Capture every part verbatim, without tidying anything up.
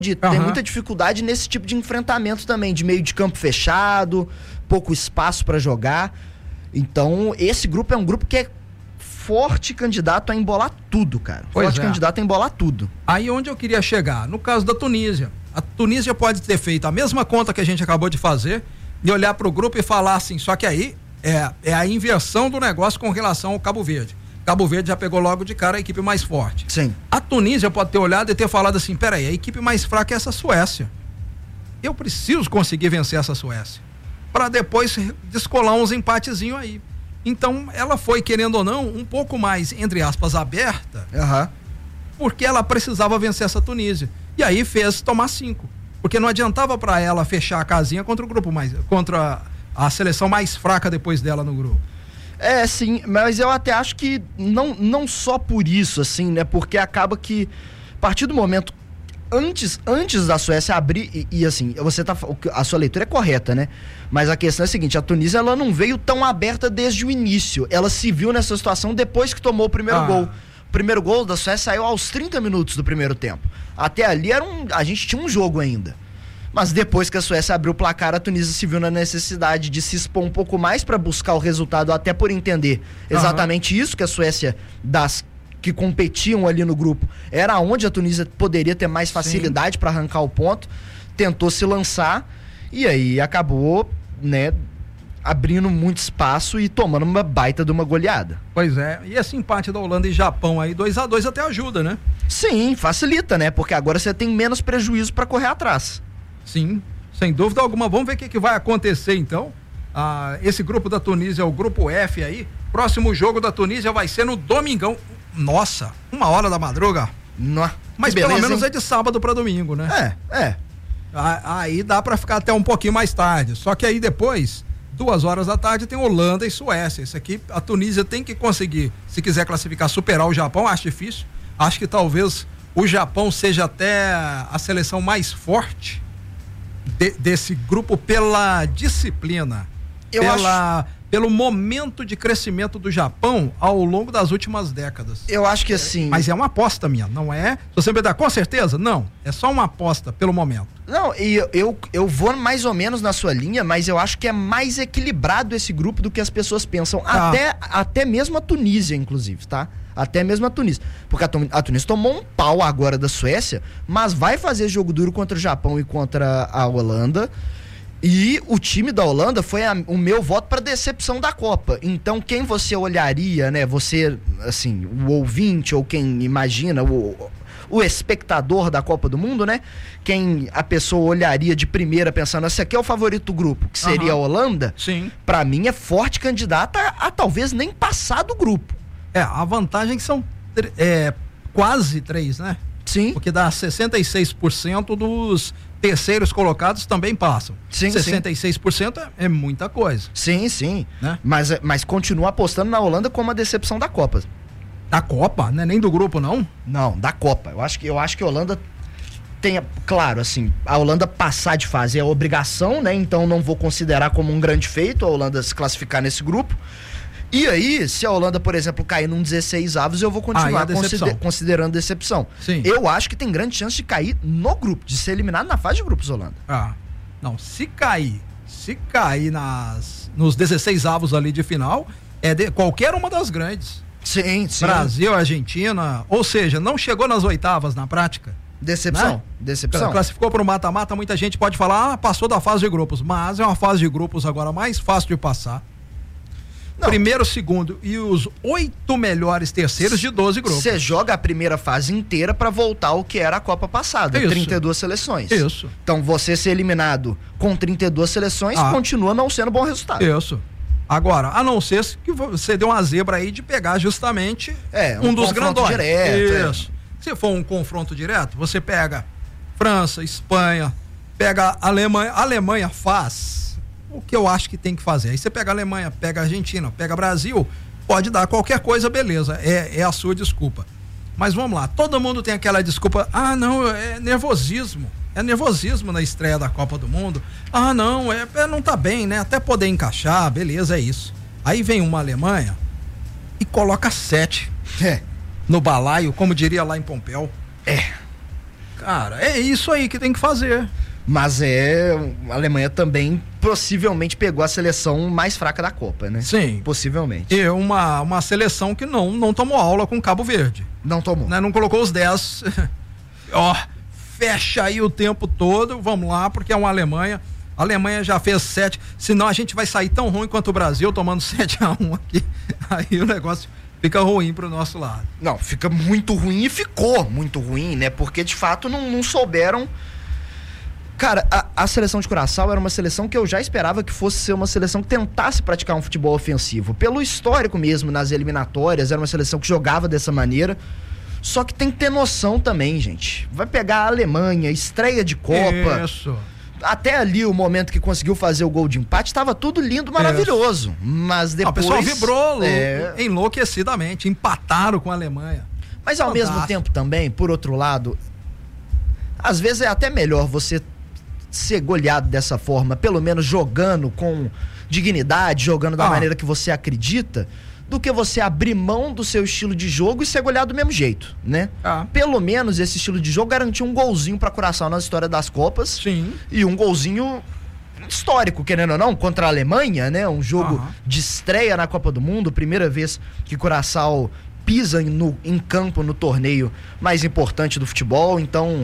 de, uhum. tem muita dificuldade nesse tipo de enfrentamento também, de meio de campo fechado, pouco espaço para jogar. Então, esse grupo é um grupo que é forte candidato a embolar tudo, cara. Pois forte é. candidato a embolar tudo. Aí onde eu queria chegar, no caso da Tunísia, a Tunísia pode ter feito a mesma conta que a gente acabou de fazer, de olhar para o grupo e falar assim, só que aí é, é a inversão do negócio com relação ao Cabo Verde. Cabo Verde já pegou logo de cara a equipe mais forte. Sim. A Tunísia pode ter olhado e ter falado assim, peraí, a equipe mais fraca é essa Suécia. Eu preciso conseguir vencer essa Suécia, para depois descolar uns empatezinhos aí. Então, ela foi, querendo ou não, um pouco mais, entre aspas, aberta, uhum. porque ela precisava vencer essa Tunísia. E aí fez tomar cinco. Porque não adiantava para ela fechar a casinha contra o grupo mais, contra a, a seleção mais fraca depois dela no grupo. É, sim, mas eu até acho que não, não só por isso, assim, né? Porque acaba que, a partir do momento, antes, antes da Suécia abrir, e, e assim, você tá, a sua leitura é correta, né? Mas a questão é a seguinte, a Tunísia, ela não veio tão aberta desde o início. Ela se viu nessa situação depois que tomou o primeiro ah. gol. O primeiro gol da Suécia saiu aos trinta minutos do primeiro tempo. Até ali, era um, a gente tinha um jogo ainda. Mas depois que a Suécia abriu o placar, a Tunísia se viu na necessidade de se expor um pouco mais para buscar o resultado, até por entender exatamente uhum. isso, que a Suécia, das que competiam ali no grupo, era onde a Tunísia poderia ter mais facilidade para arrancar o ponto, tentou se lançar e aí acabou, né, abrindo muito espaço e tomando uma baita de uma goleada. Pois é, e esse empate da Holanda e Japão aí, dois a dois, até ajuda, né? Sim, facilita, né? Porque agora você tem menos prejuízo para correr atrás. Sim, sem dúvida alguma. Vamos ver o que, que vai acontecer então. Ah, esse grupo da Tunísia é o grupo F aí. Próximo jogo da Tunísia vai ser no domingão. Nossa, uma hora da madruga. Não, mas beleza, pelo menos hein? É de sábado para domingo, né? É, é. Aí dá para ficar até um pouquinho mais tarde. Só que aí depois, duas horas da tarde, tem Holanda e Suécia. Isso aqui, a Tunísia tem que conseguir, se quiser classificar, superar o Japão. Acho difícil. Acho que talvez o Japão seja até a seleção mais forte De, desse grupo pela disciplina, eu pela, acho... pelo momento de crescimento do Japão ao longo das últimas décadas. Eu acho que assim... Mas é uma aposta minha, não é? Se você me dá com certeza? Não, é só uma aposta pelo momento. Não, e eu, eu, eu vou mais ou menos na sua linha, mas eu acho que é mais equilibrado esse grupo do que as pessoas pensam. Ah. Até, até mesmo a Tunísia, inclusive, tá? Até mesmo a Tunísia. Porque a, a Tunísia tomou um pau agora da Suécia, mas vai fazer jogo duro contra o Japão e contra a Holanda. E o time da Holanda foi a, o meu voto para decepção da Copa. Então, quem você olharia, né? Você, assim, o ouvinte ou quem imagina, o, o espectador da Copa do Mundo, né? Quem a pessoa olharia de primeira pensando, esse aqui é o favorito do grupo, que seria uhum. a Holanda. Sim. Para mim é forte candidata a, a talvez nem passar do grupo. É, a vantagem é que são é, quase três, né? Sim. Porque dá sessenta e seis por cento dos terceiros colocados também passam. Sim, sessenta e seis por cento é, é muita coisa. Sim, sim. Né? Mas, mas continua apostando na Holanda como a decepção da Copa. Da Copa? Não é nem do grupo, não? Não, da Copa. Eu acho que, eu acho que a Holanda tem, claro, assim, a Holanda passar de fase é obrigação, né? Então não vou considerar como um grande feito a Holanda se classificar nesse grupo. E aí, se a Holanda, por exemplo, cair num dezesseis avos, eu vou continuar ah, consider- considerando decepção. Sim. Eu acho que tem grande chance de cair no grupo, de ser eliminado na fase de grupos, Holanda. Ah, não, se cair, se cair nas, nos dezesseis avos ali de final, é de qualquer uma das grandes. Sim, sim. Brasil, Argentina, ou seja, não chegou nas oitavas na prática. Decepção, né? Decepção. Classificou para o mata-mata, muita gente pode falar, ah, passou da fase de grupos, mas é uma fase de grupos agora mais fácil de passar. Não. Primeiro, segundo e os oito melhores terceiros de doze grupos. Você joga a primeira fase inteira para voltar ao que era a Copa passada, Isso. trinta e duas seleções. Isso. Então você ser eliminado com trinta e duas seleções ah. continua não sendo bom resultado. Isso. Agora, a não ser que você deu uma zebra aí de pegar justamente é, um, um dos grandões. Direto, Isso. É. Se for um confronto direto, você pega França, Espanha, pega a Alemanha. A Alemanha faz o que eu acho que tem que fazer. Aí você pega a Alemanha, pega a Argentina, pega Brasil, pode dar qualquer coisa, beleza, é, é a sua desculpa. Mas vamos lá, todo mundo tem aquela desculpa, ah não, é nervosismo, é nervosismo na estreia da Copa do Mundo, ah não, é, é não tá bem, né, até poder encaixar, beleza, é isso. Aí vem uma Alemanha e coloca sete é. no balaio, como diria lá em Pompéu. É. Cara, é isso aí que tem que fazer. Mas é, a Alemanha também possivelmente pegou a seleção mais fraca da Copa, né? Sim. Possivelmente. E uma, uma seleção que não, não tomou aula com Cabo Verde. Não tomou. Né? Não colocou os dez. Ó, fecha aí o tempo todo, vamos lá, porque é uma Alemanha. A Alemanha já fez sete, senão a gente vai sair tão ruim quanto o Brasil, tomando sete a um aqui. Aí o negócio fica ruim pro nosso lado. Não, fica muito ruim e ficou muito ruim, né? Porque de fato não, não souberam. Cara, a, a seleção de Curaçao era uma seleção que eu já esperava que fosse ser uma seleção que tentasse praticar um futebol ofensivo. Pelo histórico mesmo, nas eliminatórias, era uma seleção que jogava dessa maneira. Só que tem que ter noção também, gente. Vai pegar a Alemanha, estreia de Copa. Isso. Até ali, o momento que conseguiu fazer o gol de empate, estava tudo lindo, maravilhoso. Isso. Mas depois... Ah, o pessoal vibrou é... enlouquecidamente, empataram com a Alemanha. Mas ao Fantástico. mesmo tempo também, por outro lado, às vezes é até melhor você ser goleado dessa forma, pelo menos jogando com dignidade, jogando da ah. maneira que você acredita, do que você abrir mão do seu estilo de jogo e ser goleado do mesmo jeito, né? Ah. Pelo menos esse estilo de jogo garantiu um golzinho pra Curaçao na história das Copas. Sim. E um golzinho histórico, querendo ou não, contra a Alemanha, né? Um jogo uh-huh. de estreia na Copa do Mundo, primeira vez que Curaçao pisa no, em campo no torneio mais importante do futebol, então...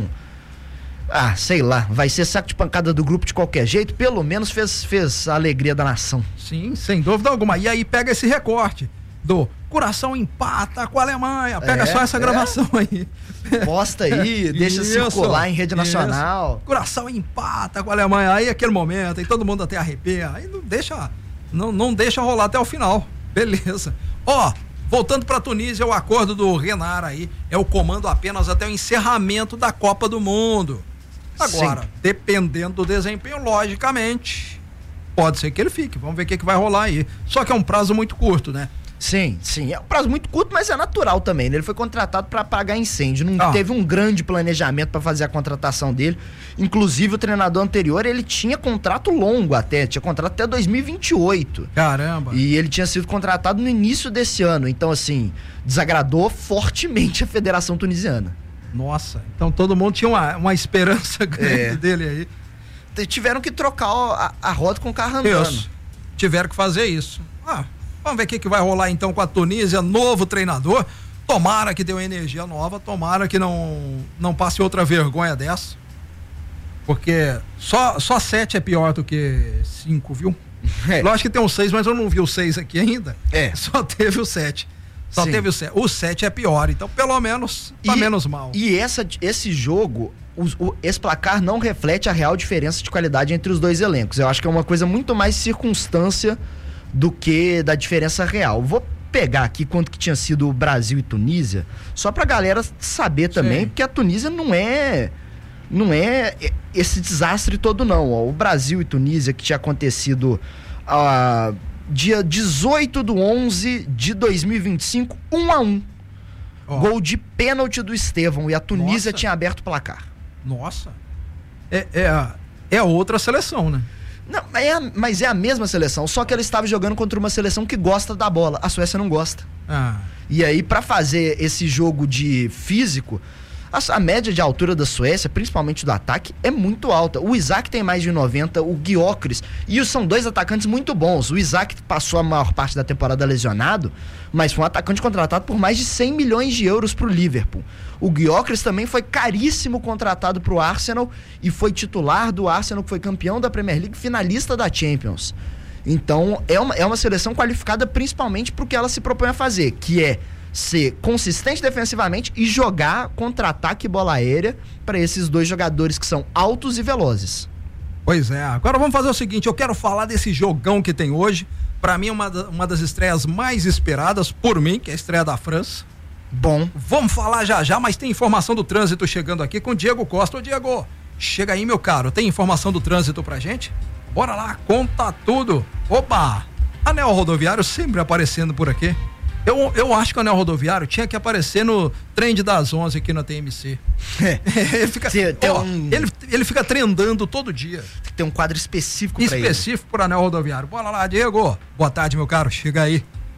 Ah, sei lá, vai ser saco de pancada do grupo de qualquer jeito, pelo menos fez, fez a alegria da nação. Sim, sem dúvida alguma. E aí pega esse recorte do Curaçao empata com a Alemanha, pega é, só essa é. gravação aí. Posta aí, deixa isso, circular em rede nacional. Isso. Curaçao empata com a Alemanha, aí aquele momento, aí todo mundo até arrepia, aí não deixa, não, não deixa rolar até o final, beleza. Ó, voltando pra Tunísia, o acordo do Renard aí é o comando apenas até o encerramento da Copa do Mundo. Agora, Sim. dependendo do desempenho, logicamente, pode ser que ele fique. Vamos ver o que, que vai rolar aí. Só que é um prazo muito curto, né? Sim, sim. É um prazo muito curto, mas é natural também, né? Ele foi contratado para apagar incêndio. Não ah. teve um grande planejamento para fazer a contratação dele. Inclusive, o treinador anterior, ele tinha contrato longo até. Tinha contrato até dois mil e vinte e oito. Caramba! E ele tinha sido contratado no início desse ano. Então, assim, desagradou fortemente a Federação Tunisiana. Nossa, então todo mundo tinha uma, uma esperança grande é. dele aí. Tiveram que trocar a, a roda com o carro andando. Isso. Tiveram que fazer isso. Ah, vamos ver o que, que vai rolar então com a Tunísia, novo treinador. Tomara que dê uma energia nova, tomara que não, não passe outra vergonha dessa. Porque só, só sete é pior do que cinco, viu? É. Lógico que tem um seis, mas eu não vi o seis aqui ainda. É. Só teve o sete. Só Sim. teve o sete. O sete é pior, então pelo menos tá e, menos mal. E essa, esse jogo, o, o, esse placar não reflete a real diferença de qualidade entre os dois elencos. Eu acho que é uma coisa muito mais circunstância do que da diferença real. Vou pegar aqui quanto que tinha sido o Brasil e Tunísia, só pra galera saber também, Sim. porque a Tunísia não é... não é esse desastre todo não. O Brasil e Tunísia que tinha acontecido... Uh, dia dezoito de onze de dois mil e vinte e cinco, um a um. Oh. Gol de pênalti do Estevão. E a Tunísia Nossa. tinha aberto o placar. Nossa. É, é, a, é a outra seleção, né? Não, é a, mas é a mesma seleção. Só que ela estava jogando contra uma seleção que gosta da bola. A Suécia não gosta. Ah. E aí, pra fazer esse jogo de físico... A, a média de altura da Suécia, principalmente do ataque, é muito alta. O Isaac tem mais de noventa, o Gyökeres, e são dois atacantes muito bons. O Isaac passou a maior parte da temporada lesionado, mas foi um atacante contratado por mais de cem milhões de euros pro Liverpool. O Gyökeres também foi caríssimo contratado pro Arsenal e foi titular do Arsenal, que foi campeão da Premier League, finalista da Champions. Então, é uma, é uma seleção qualificada principalmente pro que ela se propõe a fazer, que é ser consistente defensivamente e jogar contra-ataque e bola aérea para esses dois jogadores que são altos e velozes. Pois é, agora vamos fazer o seguinte, eu quero falar desse jogão que tem hoje, para mim uma, da, uma das estreias mais esperadas por mim, que é a estreia da França. Bom. Vamos falar já já, mas tem informação do trânsito chegando aqui com o Diego Costa. Ô Diego, chega aí meu caro, tem informação do trânsito pra gente? Bora lá, conta tudo. Opa, anel rodoviário sempre aparecendo por aqui. Eu, eu acho que o anel rodoviário tinha que aparecer no trend das onze aqui na T M C. É. ele, fica, tem, tem ó, um... ele, ele fica trendando todo dia. Tem que ter um quadro específico para ele. Específico para anel rodoviário. Bora lá, Diego. Boa tarde, meu caro. Chega aí.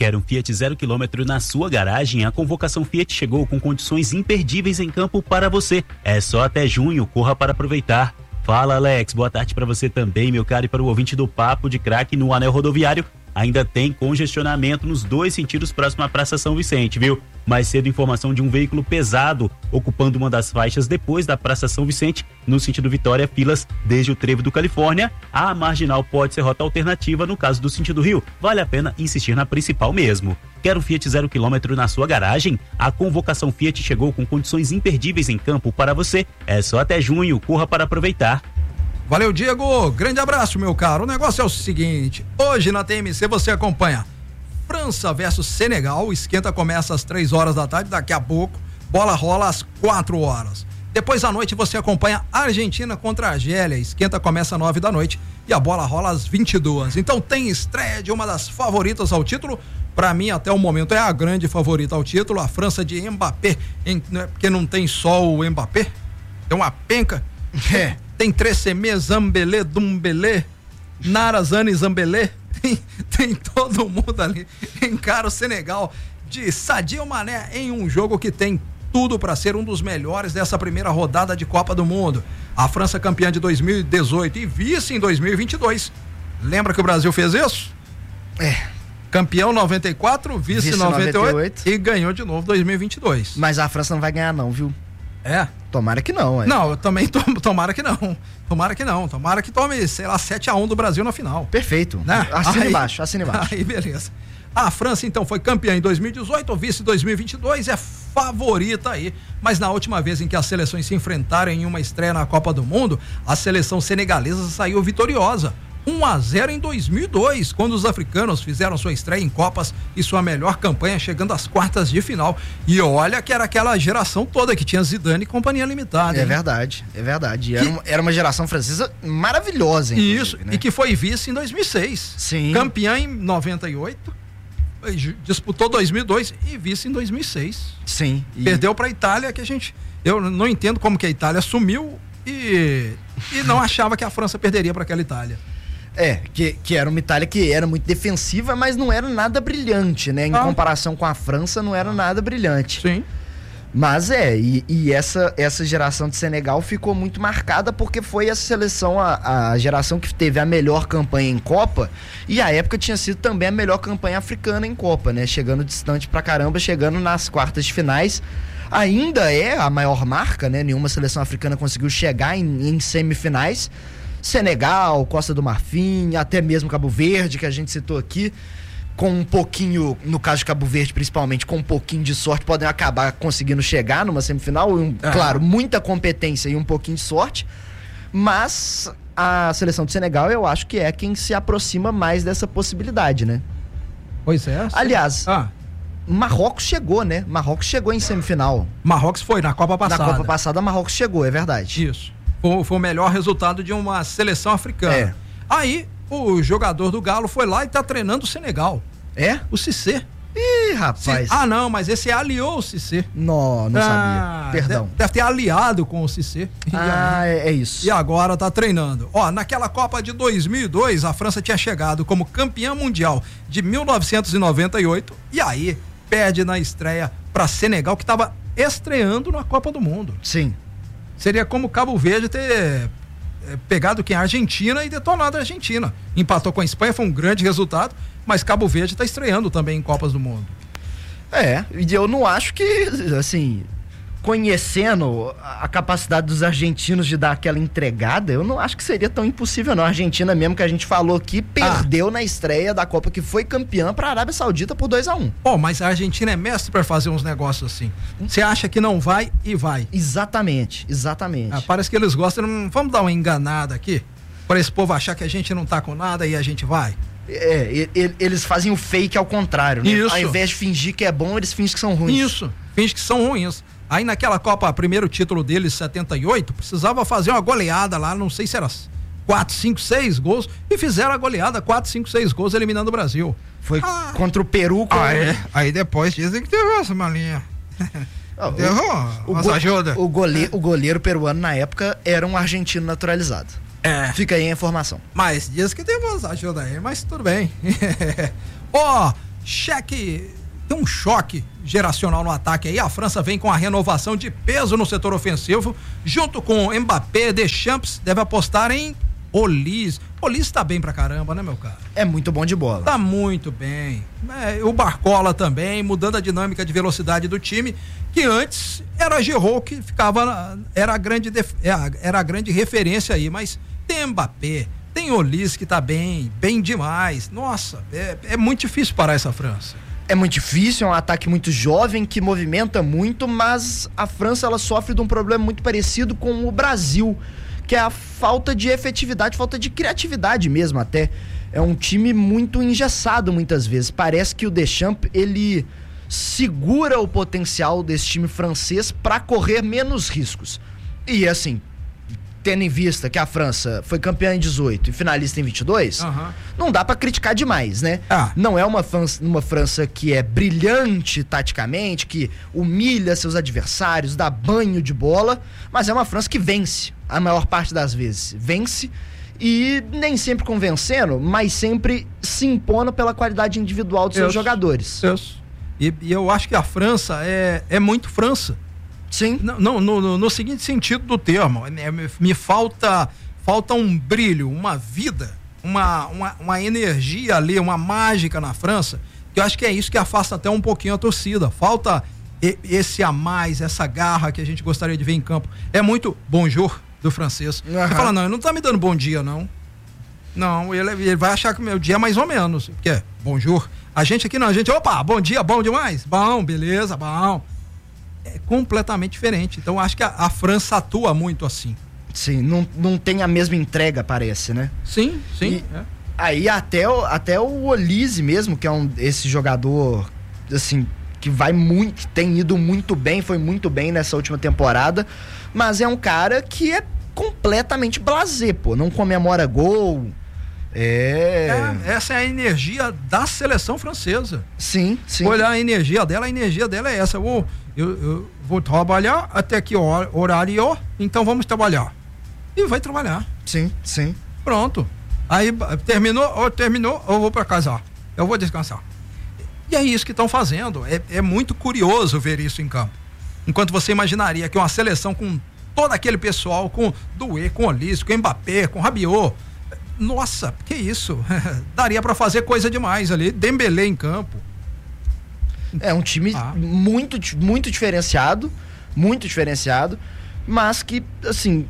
Quer um Fiat zero quilômetro na sua garagem? A convocação Fiat chegou com condições imperdíveis em campo para você. É só até junho, corra para aproveitar. Fala, Alex, boa tarde para você também, meu caro, e para o ouvinte do Papo de Craque no Anel Rodoviário. Ainda tem congestionamento nos dois sentidos próximo à Praça São Vicente, viu? Mais cedo, informação de um veículo pesado ocupando uma das faixas depois da Praça São Vicente, no sentido Vitória, filas desde o Trevo do Califórnia. A marginal pode ser rota alternativa no caso do sentido Rio. Vale a pena insistir na principal mesmo. Quer um Fiat zero quilômetro na sua garagem? A convocação Fiat chegou com condições imperdíveis em campo para você. É só até junho, corra para aproveitar. Valeu, Diego. Grande abraço, meu caro. O negócio é o seguinte: hoje na T M C você acompanha França versus Senegal. O esquenta começa às três horas da tarde, daqui a pouco. Bola rola às quatro horas. Depois à noite você acompanha Argentina contra a Argélia. Esquenta começa às nove da noite e a bola rola às vinte e duas. Então tem estreia de uma das favoritas ao título. Para mim, até o momento, é a grande favorita ao título. A França de Mbappé, em, né, porque não tem só o Mbappé, tem uma penca. É. Tem Tressemé, Zambelé, Dumbelé, Narazane, Zambelé, tem, tem todo mundo ali. Encara o Senegal de Sadio Mané em um jogo que tem tudo para ser um dos melhores dessa primeira rodada de Copa do Mundo. A França campeã de dois mil e dezoito e vice em dois mil e vinte e dois. Lembra que o Brasil fez isso? É. Campeão noventa e quatro, vice, vice noventa e oito, noventa e oito e ganhou de novo dois mil e vinte e dois. Mas a França não vai ganhar não, viu? É? Tomara que não, é. Não, eu também to, tomara que não. Tomara que não. Tomara que tome, sei lá, sete a um do Brasil na final. Perfeito. Né? Assina embaixo, assina embaixo. Aí, beleza. A França, então, foi campeã em dois mil e dezoito, vice em dois mil e vinte e dois, é favorita aí. Mas na última vez em que as seleções se enfrentaram em uma estreia na Copa do Mundo, a seleção senegalesa saiu vitoriosa. um a zero em dois mil e dois, quando os africanos fizeram sua estreia em Copas e sua melhor campanha, chegando às quartas de final. E olha que era aquela geração toda que tinha Zidane e companhia limitada. É hein? verdade, é verdade. Era, que... uma, era uma geração francesa maravilhosa, Isso, né? E que foi vice em dois mil e seis. Sim. Campeã em noventa e oito, disputou dois mil e dois e vice em dois mil e seis. Sim. E... Perdeu para a Itália, que a gente... Eu não entendo como que a Itália sumiu e, e não achava que a França perderia para aquela Itália. É, que, que era uma Itália que era muito defensiva, mas não era nada brilhante, né? Em ah. comparação com a França, não era nada brilhante. Sim. Mas é, e, e essa, essa geração de Senegal ficou muito marcada porque foi essa seleção, a, a geração que teve a melhor campanha em Copa, e a época tinha sido também a melhor campanha africana em Copa, né? Chegando distante pra caramba, chegando nas quartas de finais. Ainda é a maior marca, né? Nenhuma seleção africana conseguiu chegar em, em semifinais. Senegal, Costa do Marfim, até mesmo Cabo Verde, que a gente citou aqui, com um pouquinho, no caso de Cabo Verde principalmente, com um pouquinho de sorte, podem acabar conseguindo chegar numa semifinal, um, ah. claro, muita competência e um pouquinho de sorte, mas a seleção do Senegal eu acho que é quem se aproxima mais dessa possibilidade, né? Pois é. Aliás, ah. Marrocos chegou, né? Marrocos chegou em semifinal. Marrocos foi, na Copa passada. Na Copa passada, Marrocos chegou, é verdade. Isso. Foi, foi o melhor resultado de uma seleção africana. É. Aí, o jogador do Galo foi lá e tá treinando o Senegal. É? O Cissé. Ih, rapaz. Ah, não, mas esse aliou o Cissé. Não, não ah, sabia. Perdão. Deve, deve ter aliado com o Cissé. Ah, é, é isso. E agora tá treinando. Ó, naquela Copa de dois mil e dois, a França tinha chegado como campeã mundial de mil novecentos e noventa e oito e aí perde na estreia pra Senegal, que tava estreando na Copa do Mundo. Sim. Seria como Cabo Verde ter pegado quem? A Argentina e detonado a Argentina. Empatou com a Espanha, foi um grande resultado, mas Cabo Verde está estreando também em Copas do Mundo. É, e eu não acho que, assim, conhecendo a capacidade dos argentinos de dar aquela entregada, eu não acho que seria tão impossível não. A Argentina mesmo, que a gente falou aqui, perdeu ah. na estreia da Copa, que foi campeã, para a Arábia Saudita por dois a um. Ó, oh, mas a Argentina é mestre para fazer uns negócios assim. Você acha que não vai e vai. Exatamente, exatamente. Ah, parece que eles gostam, não, vamos dar uma enganada aqui, para esse povo achar que a gente não tá com nada e a gente vai. É, eles fazem o fake ao contrário, né? Isso. Ao invés de fingir que é bom, eles fingem que são ruins. Isso, fingem que são ruins. Aí naquela Copa, primeiro título deles, setenta e oito, precisava fazer uma goleada lá, não sei se era quatro, cinco, seis gols, e fizeram a goleada, quatro, cinco, seis gols, eliminando o Brasil. Foi ah. contra o Peru. Com... Ah, é. Aí depois dizem que teve essa malinha. Oh, o, o, go, ajuda. O, goleiro, o goleiro peruano na época era um argentino naturalizado. É. Fica aí a informação. Mas diz que tem umas ajuda aí, mas tudo bem. Ó, oh, cheque, tem um choque geracional no ataque aí. A França vem com a renovação de peso no setor ofensivo, junto com Mbappé, Deschamps, deve apostar em Olise. Olise tá bem pra caramba, né, meu cara? É muito bom de bola. Tá muito bem. É, o Barcola também, mudando a dinâmica de velocidade do time, que antes era Giroud que ficava, era a grande, def, era a grande referência aí, mas tem Mbappé, tem Olise que tá bem, bem demais. Nossa, é, é muito difícil parar essa França. É muito difícil, é um ataque muito jovem, que movimenta muito, mas a França, ela sofre de um problema muito parecido com o Brasil, que é a falta de efetividade, falta de criatividade mesmo até. É um time muito engessado muitas vezes. Parece que o Deschamps, ele segura o potencial desse time francês para correr menos riscos. E assim, tendo em vista que a França foi campeã em dezoito e finalista em vinte e dois, uhum. não dá pra criticar demais, né? Ah. Não é uma França, uma França que é brilhante taticamente, que humilha seus adversários, dá banho de bola, mas é uma França que vence a maior parte das vezes. Vence e nem sempre convencendo, mas sempre se impondo pela qualidade individual dos seus Isso. jogadores. Isso. E, e eu acho que a França é, é muito França. Sim. Não, no, no, no seguinte sentido do termo, me, me falta, falta um brilho, uma vida, uma, uma, uma energia ali, uma mágica na França, que eu acho que é isso que afasta até um pouquinho a torcida. Falta e, esse a mais, essa garra que a gente gostaria de ver em campo. É muito bonjour do francês. Uhum. Você fala, não, ele não tá me dando bom dia, não. Não, ele, ele vai achar que o meu dia é mais ou menos. Que é bonjour. A gente aqui não, a gente, opa, bom dia, bom demais. Bom, beleza, bom. É completamente diferente. Então acho que a, a França atua muito assim. Sim, não, não tem a mesma entrega, parece, né? Sim, sim. E, é. Aí até, até o Olise mesmo, que é um, esse jogador assim, que vai muito, que tem ido muito bem, foi muito bem nessa última temporada, mas é um cara que é completamente blasé, pô, não comemora gol. É... é essa é a energia da seleção francesa. Sim, sim. Olhar a energia dela, a energia dela é essa. Eu, eu, eu vou trabalhar até que horário, então vamos trabalhar. E vai trabalhar. Sim, sim. Pronto. Aí terminou, ou terminou, eu vou para casa. Eu vou descansar. E é isso que estão fazendo. É, é muito curioso ver isso em campo. Enquanto você imaginaria que uma seleção com todo aquele pessoal, com Doué, com Olise, com Mbappé, com Rabiot, nossa, que isso? Daria pra fazer coisa demais ali. Dembélé em campo. É um time ah. muito, muito diferenciado, muito diferenciado, mas que, assim,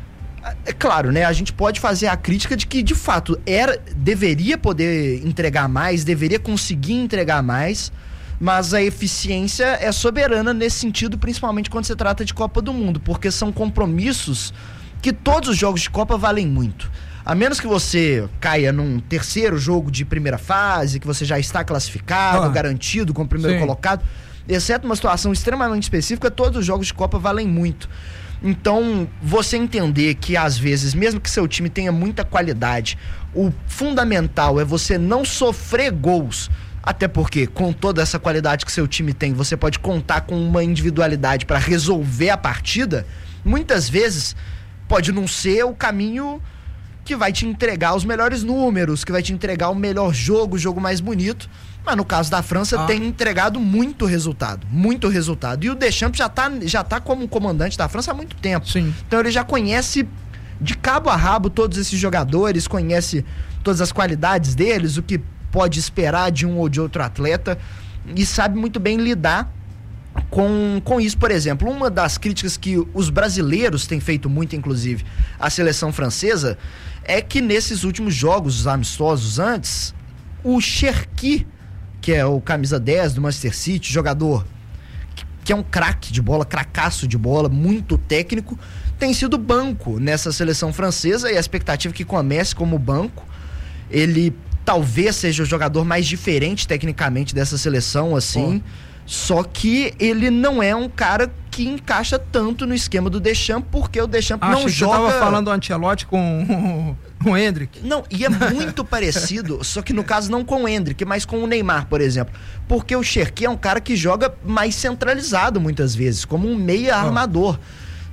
é claro, né? A gente pode fazer a crítica de que, de fato, era, deveria poder entregar mais, deveria conseguir entregar mais, mas a eficiência é soberana nesse sentido, principalmente quando se trata de Copa do Mundo, porque são compromissos que todos os jogos de Copa valem muito. A menos que você caia num terceiro jogo de primeira fase, que você já está classificado, ah, garantido como primeiro sim. colocado, exceto uma situação extremamente específica, todos os jogos de Copa valem muito. Então, você entender que às vezes, mesmo que seu time tenha muita qualidade, o fundamental é você não sofrer gols, até porque com toda essa qualidade que seu time tem, você pode contar com uma individualidade para resolver a partida, muitas vezes pode não ser o caminho que vai te entregar os melhores números, que vai te entregar o melhor jogo, o jogo mais bonito, mas no caso da França ah. tem entregado muito resultado, muito resultado, e o Deschamps já tá, já tá como comandante da França há muito tempo. Sim. Então ele já conhece de cabo a rabo todos esses jogadores, conhece todas as qualidades deles, o que pode esperar de um ou de outro atleta, e sabe muito bem lidar Com, com isso. Por exemplo, uma das críticas que os brasileiros têm feito muito, inclusive, à seleção francesa, é que nesses últimos jogos, os amistosos antes, o Cherki, que é o camisa dez do Manchester City, jogador que, que é um craque de bola, cracaço de bola, muito técnico, tem sido banco nessa seleção francesa, e a expectativa é que comece como banco. Ele talvez seja o jogador mais diferente tecnicamente dessa seleção, assim, oh. Só que ele não é um cara que encaixa tanto no esquema do Deschamps, porque o Deschamps Acho não que joga... Você tava falando do Ancelotti com o Endrick. Não, e é muito parecido, só que no caso não com o Endrick, mas com o Neymar, por exemplo. Porque o Cherki é um cara que joga mais centralizado muitas vezes, como um meia armador.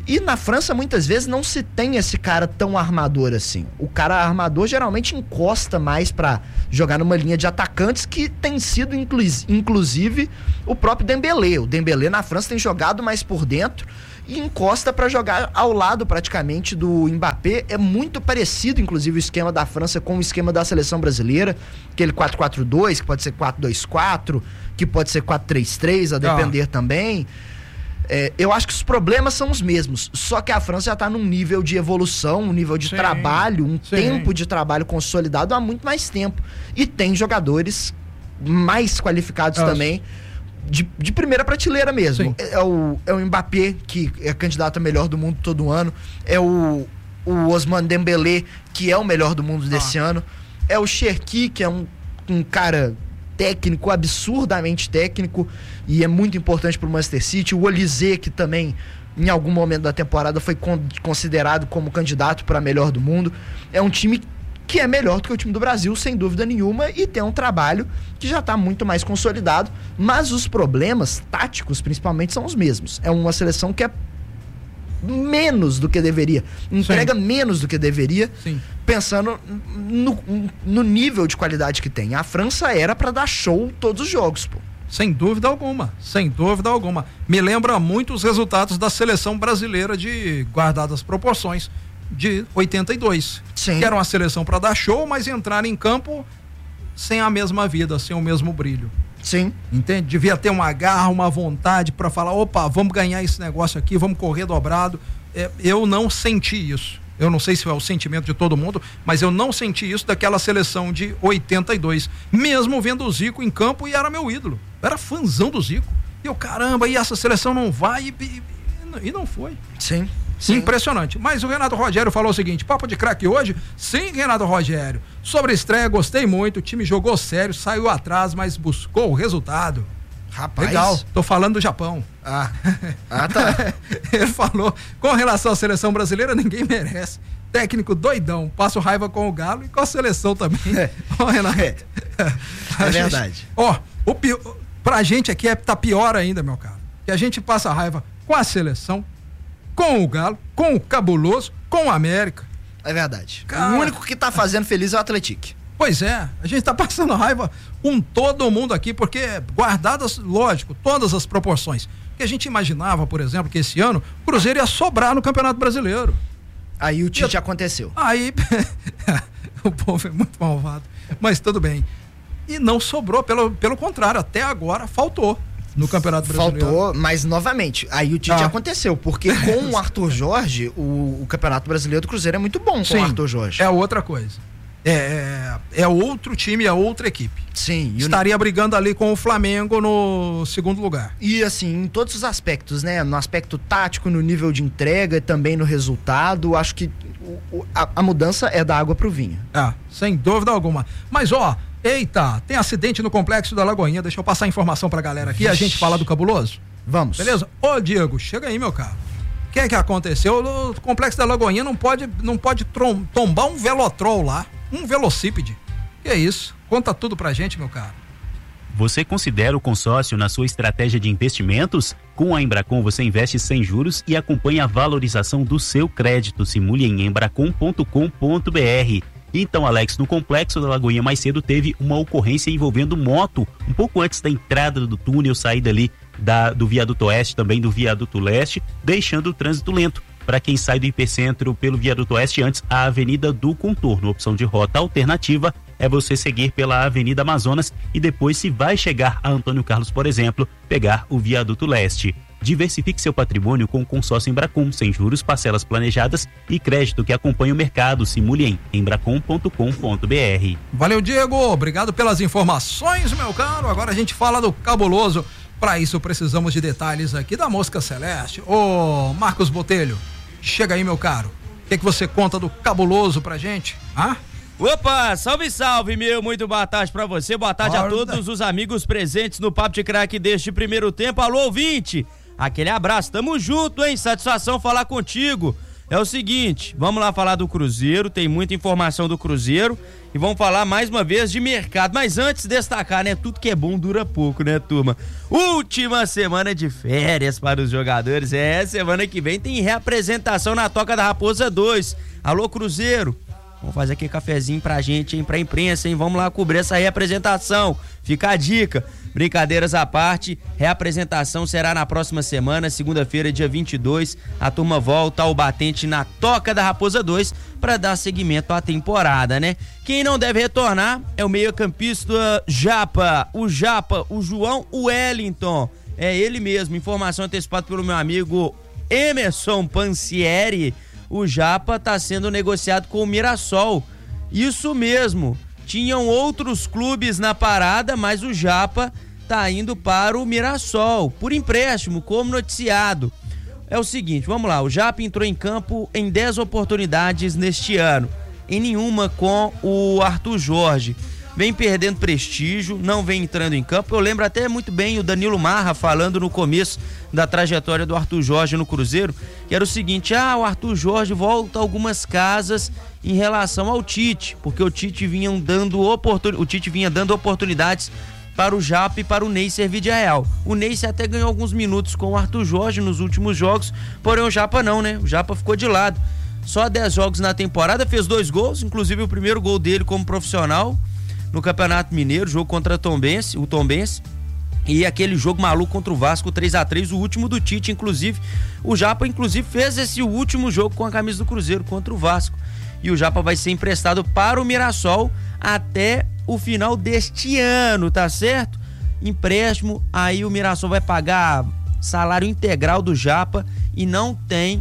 E na França, muitas vezes, não se tem esse cara tão armador assim. O cara armador geralmente encosta mais pra jogar numa linha de atacantes, que tem sido, inclusive, o próprio Dembélé. O Dembélé na França tem jogado mais por dentro e encosta pra jogar ao lado, praticamente, do Mbappé. É muito parecido, inclusive, o esquema da França com o esquema da seleção brasileira. Aquele quatro quatro dois, que pode ser quatro dois quatro, que pode ser quatro três três, a depender ah. também. É, eu acho que os problemas são os mesmos, só que a França já está num nível de evolução, um nível de sim, trabalho, um sim. tempo de trabalho consolidado há muito mais tempo. E tem jogadores mais qualificados Nossa. também, de, de primeira prateleira mesmo. É, é, o, é o Mbappé, que é candidato a melhor do mundo todo ano. É o, o Ousmane Dembélé, que é o melhor do mundo desse ah. ano. É o Cherki, que é um, um cara técnico, absurdamente técnico, e é muito importante para o Manchester City. O Olise, que também em algum momento da temporada foi con- considerado como candidato para melhor do mundo. É um time que é melhor do que o time do Brasil, sem dúvida nenhuma, e tem um trabalho que já está muito mais consolidado, mas os problemas táticos principalmente são os mesmos. É uma seleção que é menos do que deveria, entrega Sim. menos do que deveria, Sim. pensando no, no nível de qualidade que tem. A França era para dar show todos os jogos, pô. Sem dúvida alguma, sem dúvida alguma. Me lembra muito os resultados da seleção brasileira, de guardadas as proporções, de oitenta e dois. Sim. Que era uma seleção para dar show, mas entrar em campo sem a mesma vida, sem o mesmo brilho. Sim. Entende? Devia ter uma garra, uma vontade para falar, opa, vamos ganhar esse negócio aqui, vamos correr dobrado. É, eu não senti isso. Eu não sei se é o sentimento de todo mundo, mas eu não senti isso daquela seleção de oitenta e dois. Mesmo vendo o Zico em campo, e era meu ídolo. Eu era fãzão do Zico. E eu, caramba, e essa seleção não vai, e, e, e não foi. Sim. Sim. Impressionante. Mas o Renato Rogério falou o seguinte: papo de craque hoje? Sim, Renato Rogério. Sobre a estreia, gostei muito. O time jogou sério, saiu atrás, mas buscou o resultado. Rapaz. Legal. Tô falando do Japão. Ah, ah tá. Ele falou: com relação à seleção brasileira, ninguém merece. Técnico doidão, passo raiva com o Galo e com a seleção também. É, oh, Renato. É, é verdade. Ó, oh, pi... pra gente aqui é, tá pior ainda, meu caro. Que a gente passa raiva com a seleção, com o Galo, com o Cabuloso, com o América. É verdade. Cara... O único que tá fazendo feliz é o Atlético. Pois é, a gente tá passando raiva com todo mundo aqui, porque guardadas, lógico, todas as proporções. Que a gente imaginava, por exemplo, que esse ano o Cruzeiro ia sobrar no Campeonato Brasileiro. Aí o Tite e... aconteceu. Aí, o povo é muito malvado, mas tudo bem. E não sobrou, pelo, pelo contrário, até agora faltou no Campeonato Brasileiro. Faltou, mas novamente, aí o Tite ah. aconteceu, porque com o Arthur Jorge, o, o Campeonato Brasileiro do Cruzeiro é muito bom com Sim, o Arthur Jorge. É outra coisa. É, é outro time, é outra equipe. Sim. Estaria brigando ali com o Flamengo no segundo lugar. E assim, em todos os aspectos, né? No aspecto tático, no nível de entrega, também no resultado, acho que o, a, a mudança é da água pro vinho. Ah, sem dúvida alguma. Mas ó, eita, tem acidente no Complexo da Lagoinha, deixa eu passar a informação pra galera aqui, Vixe. a gente fala do Cabuloso? Vamos. Beleza? Ô Diego, chega aí, meu caro. O que é que aconteceu? O Complexo da Lagoinha não pode, não pode trom, tombar um velotrol lá. Um velocípede. Que é isso? Conta tudo pra gente, meu caro. Você considera o consórcio na sua estratégia de investimentos? Com a Embracon você investe sem juros e acompanha a valorização do seu crédito. Simule em embracon ponto com ponto b r. Então, Alex, no Complexo da Lagoinha mais cedo teve uma ocorrência envolvendo moto, um pouco antes da entrada do túnel, saída ali da, do viaduto oeste, também do viaduto leste, deixando o trânsito lento. Para quem sai do Hipercentro pelo viaduto oeste, antes a Avenida do Contorno. Opção de rota alternativa é você seguir pela Avenida Amazonas e depois, se vai chegar a Antônio Carlos, por exemplo, pegar o viaduto leste. Diversifique seu patrimônio com o consórcio Embracon, sem juros, parcelas planejadas e crédito que acompanha o mercado. Simule em embracon ponto com ponto b r. Valeu, Diego. Obrigado pelas informações, meu caro. Agora a gente fala do Cabuloso. Para isso precisamos de detalhes aqui da Mosca Celeste. Ô, Marcos Botelho, chega aí, meu caro. O que, que você conta do Cabuloso pra gente? Ah? Opa, salve, salve, meu. Muito boa tarde pra você. Boa tarde Orda. a todos os amigos presentes no Papo de Craque deste primeiro tempo. Alô, ouvinte. Aquele abraço, tamo junto, hein? Satisfação falar contigo. É o seguinte, vamos lá falar do Cruzeiro, tem muita informação do Cruzeiro e vamos falar mais uma vez de mercado. Mas antes destacar, né, tudo que é bom dura pouco, né, turma? Última semana de férias para os jogadores, é, semana que vem tem reapresentação na Toca da Raposa dois. Alô, Cruzeiro, vamos fazer aqui cafezinho pra gente, hein, pra imprensa, hein, vamos lá cobrir essa reapresentação, fica a dica. Brincadeiras à parte, reapresentação será na próxima semana, segunda-feira, dia vinte e dois. A turma volta ao batente na Toca da Raposa dois para dar seguimento à temporada, né? Quem não deve retornar é o meio-campista Japa, o Japa, o João Wellington. É ele mesmo, informação antecipada pelo meu amigo Emerson Pansieri. O Japa está sendo negociado com o Mirassol. Isso mesmo. Tinham outros clubes na parada, mas o Japa tá indo para o Mirassol, por empréstimo, como noticiado. É o seguinte, vamos lá, o Japa entrou em campo em dez oportunidades neste ano, em nenhuma com o Arthur Jorge. Vem perdendo prestígio, não vem entrando em campo. Eu lembro até muito bem o Danilo Marra falando no começo da trajetória do Arthur Jorge no Cruzeiro, que era o seguinte, ah, o Arthur Jorge volta a algumas casas em relação ao Tite, porque o Tite vinha dando, oportun... o Tite vinha dando oportunidades para o Japa e para o Neisser Vidiareal. O Neisser até ganhou alguns minutos com o Arthur Jorge nos últimos jogos, porém o Japa não, né? O Japa ficou de lado. Só dez jogos na temporada, fez dois gols, inclusive o primeiro gol dele como profissional no Campeonato Mineiro, jogo contra Tombense, o Tombense, e aquele jogo maluco contra o Vasco, três a três, o último do Tite, inclusive. O Japa, inclusive, fez esse último jogo com a camisa do Cruzeiro contra o Vasco. E o Japa vai ser emprestado para o Mirassol até o final deste ano, tá certo? Empréstimo, aí o Mirassol vai pagar salário integral do Japa e não tem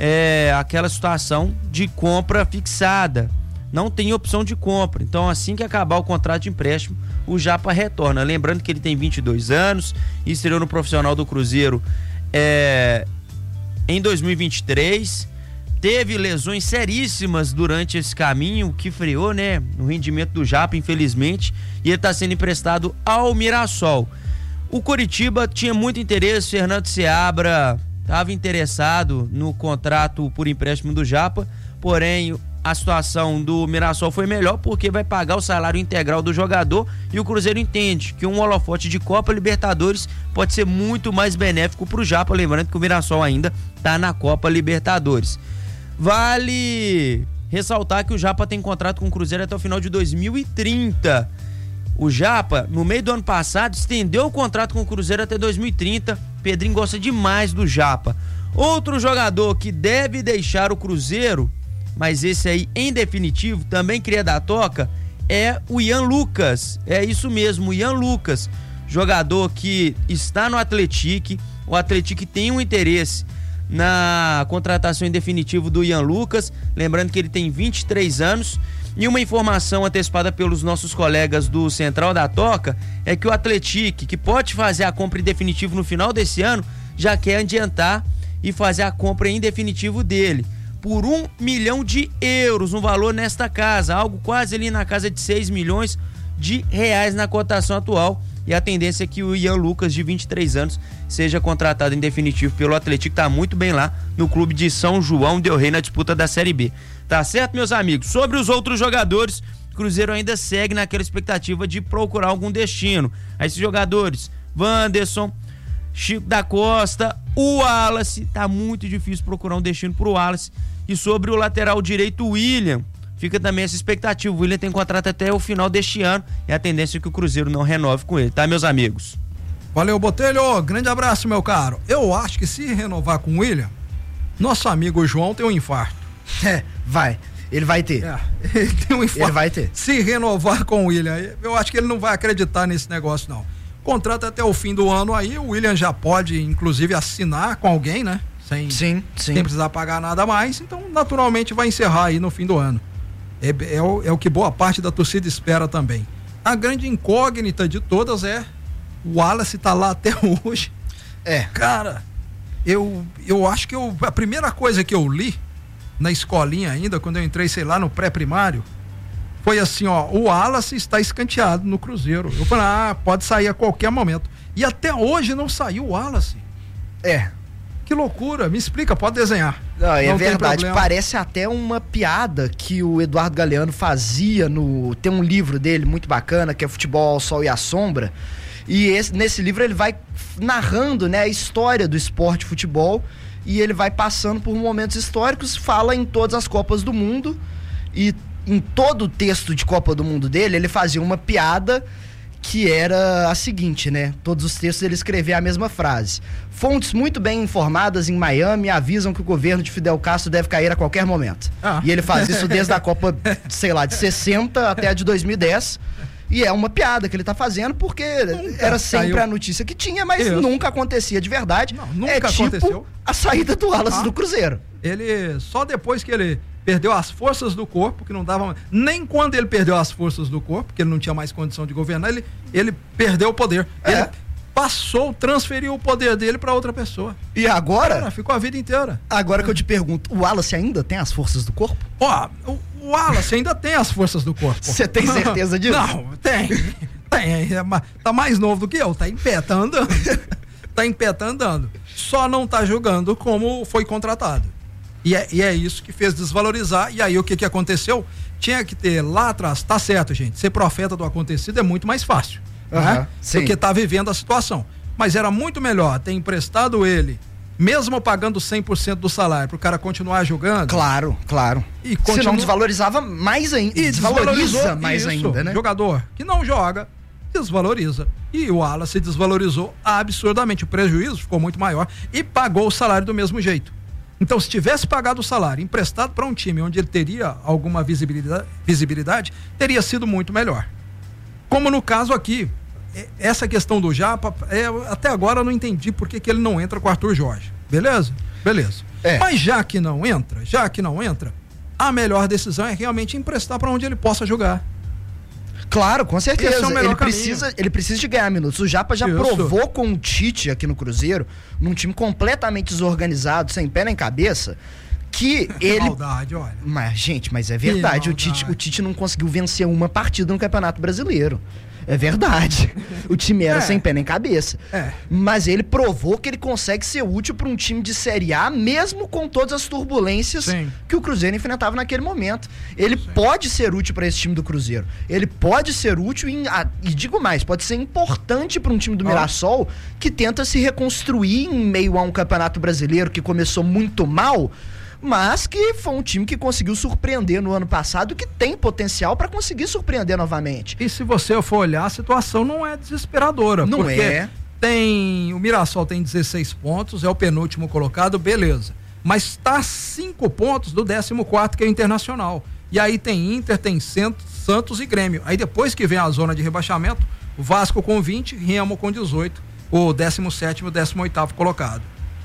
é, aquela situação de compra fixada. Não tem opção de compra. Então, assim que acabar o contrato de empréstimo, o Japa retorna. Lembrando que ele tem vinte e dois anos, estreou no profissional do Cruzeiro é, em dois mil e vinte e três. Teve lesões seríssimas durante esse caminho, que freou, né, o rendimento do Japa, infelizmente, e ele está sendo emprestado ao Mirassol. O Coritiba tinha muito interesse, Fernando Seabra estava interessado no contrato por empréstimo do Japa, porém a situação do Mirassol foi melhor porque vai pagar o salário integral do jogador e o Cruzeiro entende que um holofote de Copa Libertadores pode ser muito mais benéfico para o Japa, lembrando que o Mirassol ainda está na Copa Libertadores. Vale ressaltar que o Japa tem contrato com o Cruzeiro até o final de dois mil e trinta. O Japa, no meio do ano passado, estendeu o contrato com o Cruzeiro até dois mil e trinta. Pedrinho gosta demais do Japa. Outro jogador que deve deixar o Cruzeiro, mas esse aí em definitivo, também queria dar toca, é o Ian Lucas. É isso mesmo, o Ian Lucas, jogador que está no Atlético. O Atlético tem um interesse na contratação em definitivo do Ian Lucas, lembrando que ele tem vinte e três anos, e uma informação antecipada pelos nossos colegas do Central da Toca é que o Atlético, que pode fazer a compra em definitivo no final desse ano, já quer adiantar e fazer a compra em definitivo dele por um milhão de euros, um valor nesta casa, algo quase ali na casa de seis milhões de reais na cotação atual. E a tendência é que o Ian Lucas, de vinte e três anos, seja contratado em definitivo pelo Atlético, tá muito bem lá no clube de São João del Rei na disputa da Série B. Tá certo, meus amigos? Sobre os outros jogadores, o Cruzeiro ainda segue naquela expectativa de procurar algum destino. A esses jogadores, Wanderson, Chico da Costa, o Wallace, tá muito difícil procurar um destino pro Wallace. E sobre o lateral direito, o William, fica também essa expectativa. O William tem contrato até o final deste ano e a tendência é que o Cruzeiro não renove com ele, tá, meus amigos? Valeu, Botelho, grande abraço, meu caro. Eu acho que se renovar com o William, nosso amigo João tem um infarto. É, vai, ele vai ter. É, ele tem um infarto. Ele vai ter. Se renovar com o William, eu acho que ele não vai acreditar nesse negócio, não. Contrato até o fim do ano aí, o William já pode, inclusive, assinar com alguém, né? Sem, sim, sim. sem precisar pagar nada mais, então naturalmente vai encerrar aí no fim do ano. É, é, o, é o que boa parte da torcida espera também. A grande incógnita de todas é o Wallace tá lá até hoje. É. Cara, eu, eu acho que eu, a primeira coisa que eu li na escolinha ainda, quando eu entrei, sei lá, no pré-primário, foi assim, ó, o Wallace está escanteado no Cruzeiro. Eu falei, ah, pode sair a qualquer momento. E até hoje não saiu o Wallace. É. Que loucura, me explica, pode desenhar. Não, é não verdade. Parece até uma piada que o Eduardo Galeano fazia no... Tem um livro dele muito bacana, que é Futebol ao Sol e à Sombra. E esse, nesse livro ele vai narrando, né, a história do esporte futebol. E ele vai passando por momentos históricos, fala em todas as Copas do Mundo. E em todo o texto de Copa do Mundo dele, ele fazia uma piada que era a seguinte, né? Todos os textos ele escrevia a mesma frase. Fontes muito bem informadas em Miami avisam que o governo de Fidel Castro deve cair a qualquer momento. Ah. E ele faz isso desde a Copa, sei lá, de sessenta até a de dois mil e dez. E é uma piada que ele tá fazendo, porque nunca era sempre caiu. A notícia que tinha, mas isso. Nunca acontecia de verdade. Não, nunca é tipo aconteceu. A saída do Wallace ah. do Cruzeiro. Ele, só depois que ele perdeu as forças do corpo, que não dava, nem quando ele perdeu as forças do corpo, porque ele não tinha mais condição de governar, ele, ele perdeu o poder. É. Ele passou, transferiu o poder dele para outra pessoa. E agora? Cara, ficou a vida inteira. Agora que eu te pergunto, o Wallace ainda tem as forças do corpo? Ó, o, o Wallace ainda tem as forças do corpo. Você tem certeza disso? Não, tem. Tem. Tá mais novo do que eu, tá em pé, tá andando. Tá em pé, tá andando. Só não tá jogando como foi contratado. E é, e é isso que fez desvalorizar. E aí o que que aconteceu? Tinha que ter lá atrás, tá certo, gente, ser profeta do acontecido é muito mais fácil, uhum, né? Porque tá vivendo a situação. Mas era muito melhor ter emprestado ele, mesmo pagando cem por cento do salário, pro cara continuar jogando. Claro, claro. E continua... Senão desvalorizava mais ainda. E desvaloriza mais isso, ainda, né? Jogador que não joga, desvaloriza. E o Wallace desvalorizou absurdamente. O prejuízo ficou muito maior e pagou o salário do mesmo jeito. Então, se tivesse pagado o salário emprestado para um time onde ele teria alguma visibilidade, visibilidade, teria sido muito melhor. Como no caso aqui, essa questão do Japa, é, até agora eu não entendi por que que ele não entra com o Arthur Jorge. Beleza? Beleza. É. Mas já que não entra, já que não entra, a melhor decisão é realmente emprestar para onde ele possa jogar. Claro, com certeza. Esse é o melhor ele, precisa, ele precisa de ganhar minutos. O Japa já Isso. provou com o Tite aqui no Cruzeiro, num time completamente desorganizado, sem pé nem cabeça, que ele... maldade, olha. Mas, gente, mas é verdade. O Tite, o Tite não conseguiu vencer uma partida no Campeonato Brasileiro. É verdade. O time era é. sem pé nem cabeça. É. Mas ele provou que ele consegue ser útil para um time de Série A, mesmo com todas as turbulências Sim. que o Cruzeiro enfrentava naquele momento. Ele Sim. pode ser útil para esse time do Cruzeiro. Ele pode ser útil, em, e digo mais, pode ser importante para um time do Mirassol que tenta se reconstruir em meio a um Campeonato Brasileiro que começou muito mal, mas que foi um time que conseguiu surpreender no ano passado, que tem potencial para conseguir surpreender novamente. E se você for olhar, a situação não é desesperadora. Não porque é. Tem, o Mirassol tem dezesseis pontos, é o penúltimo colocado, beleza. Mas está cinco pontos do décimo quarto, que é o Internacional. E aí tem Inter, tem Santos e Grêmio. Aí depois que vem a zona de rebaixamento, o Vasco com vinte, Remo com dezoito, o décimo sétimo e o décimo oitavo colocado.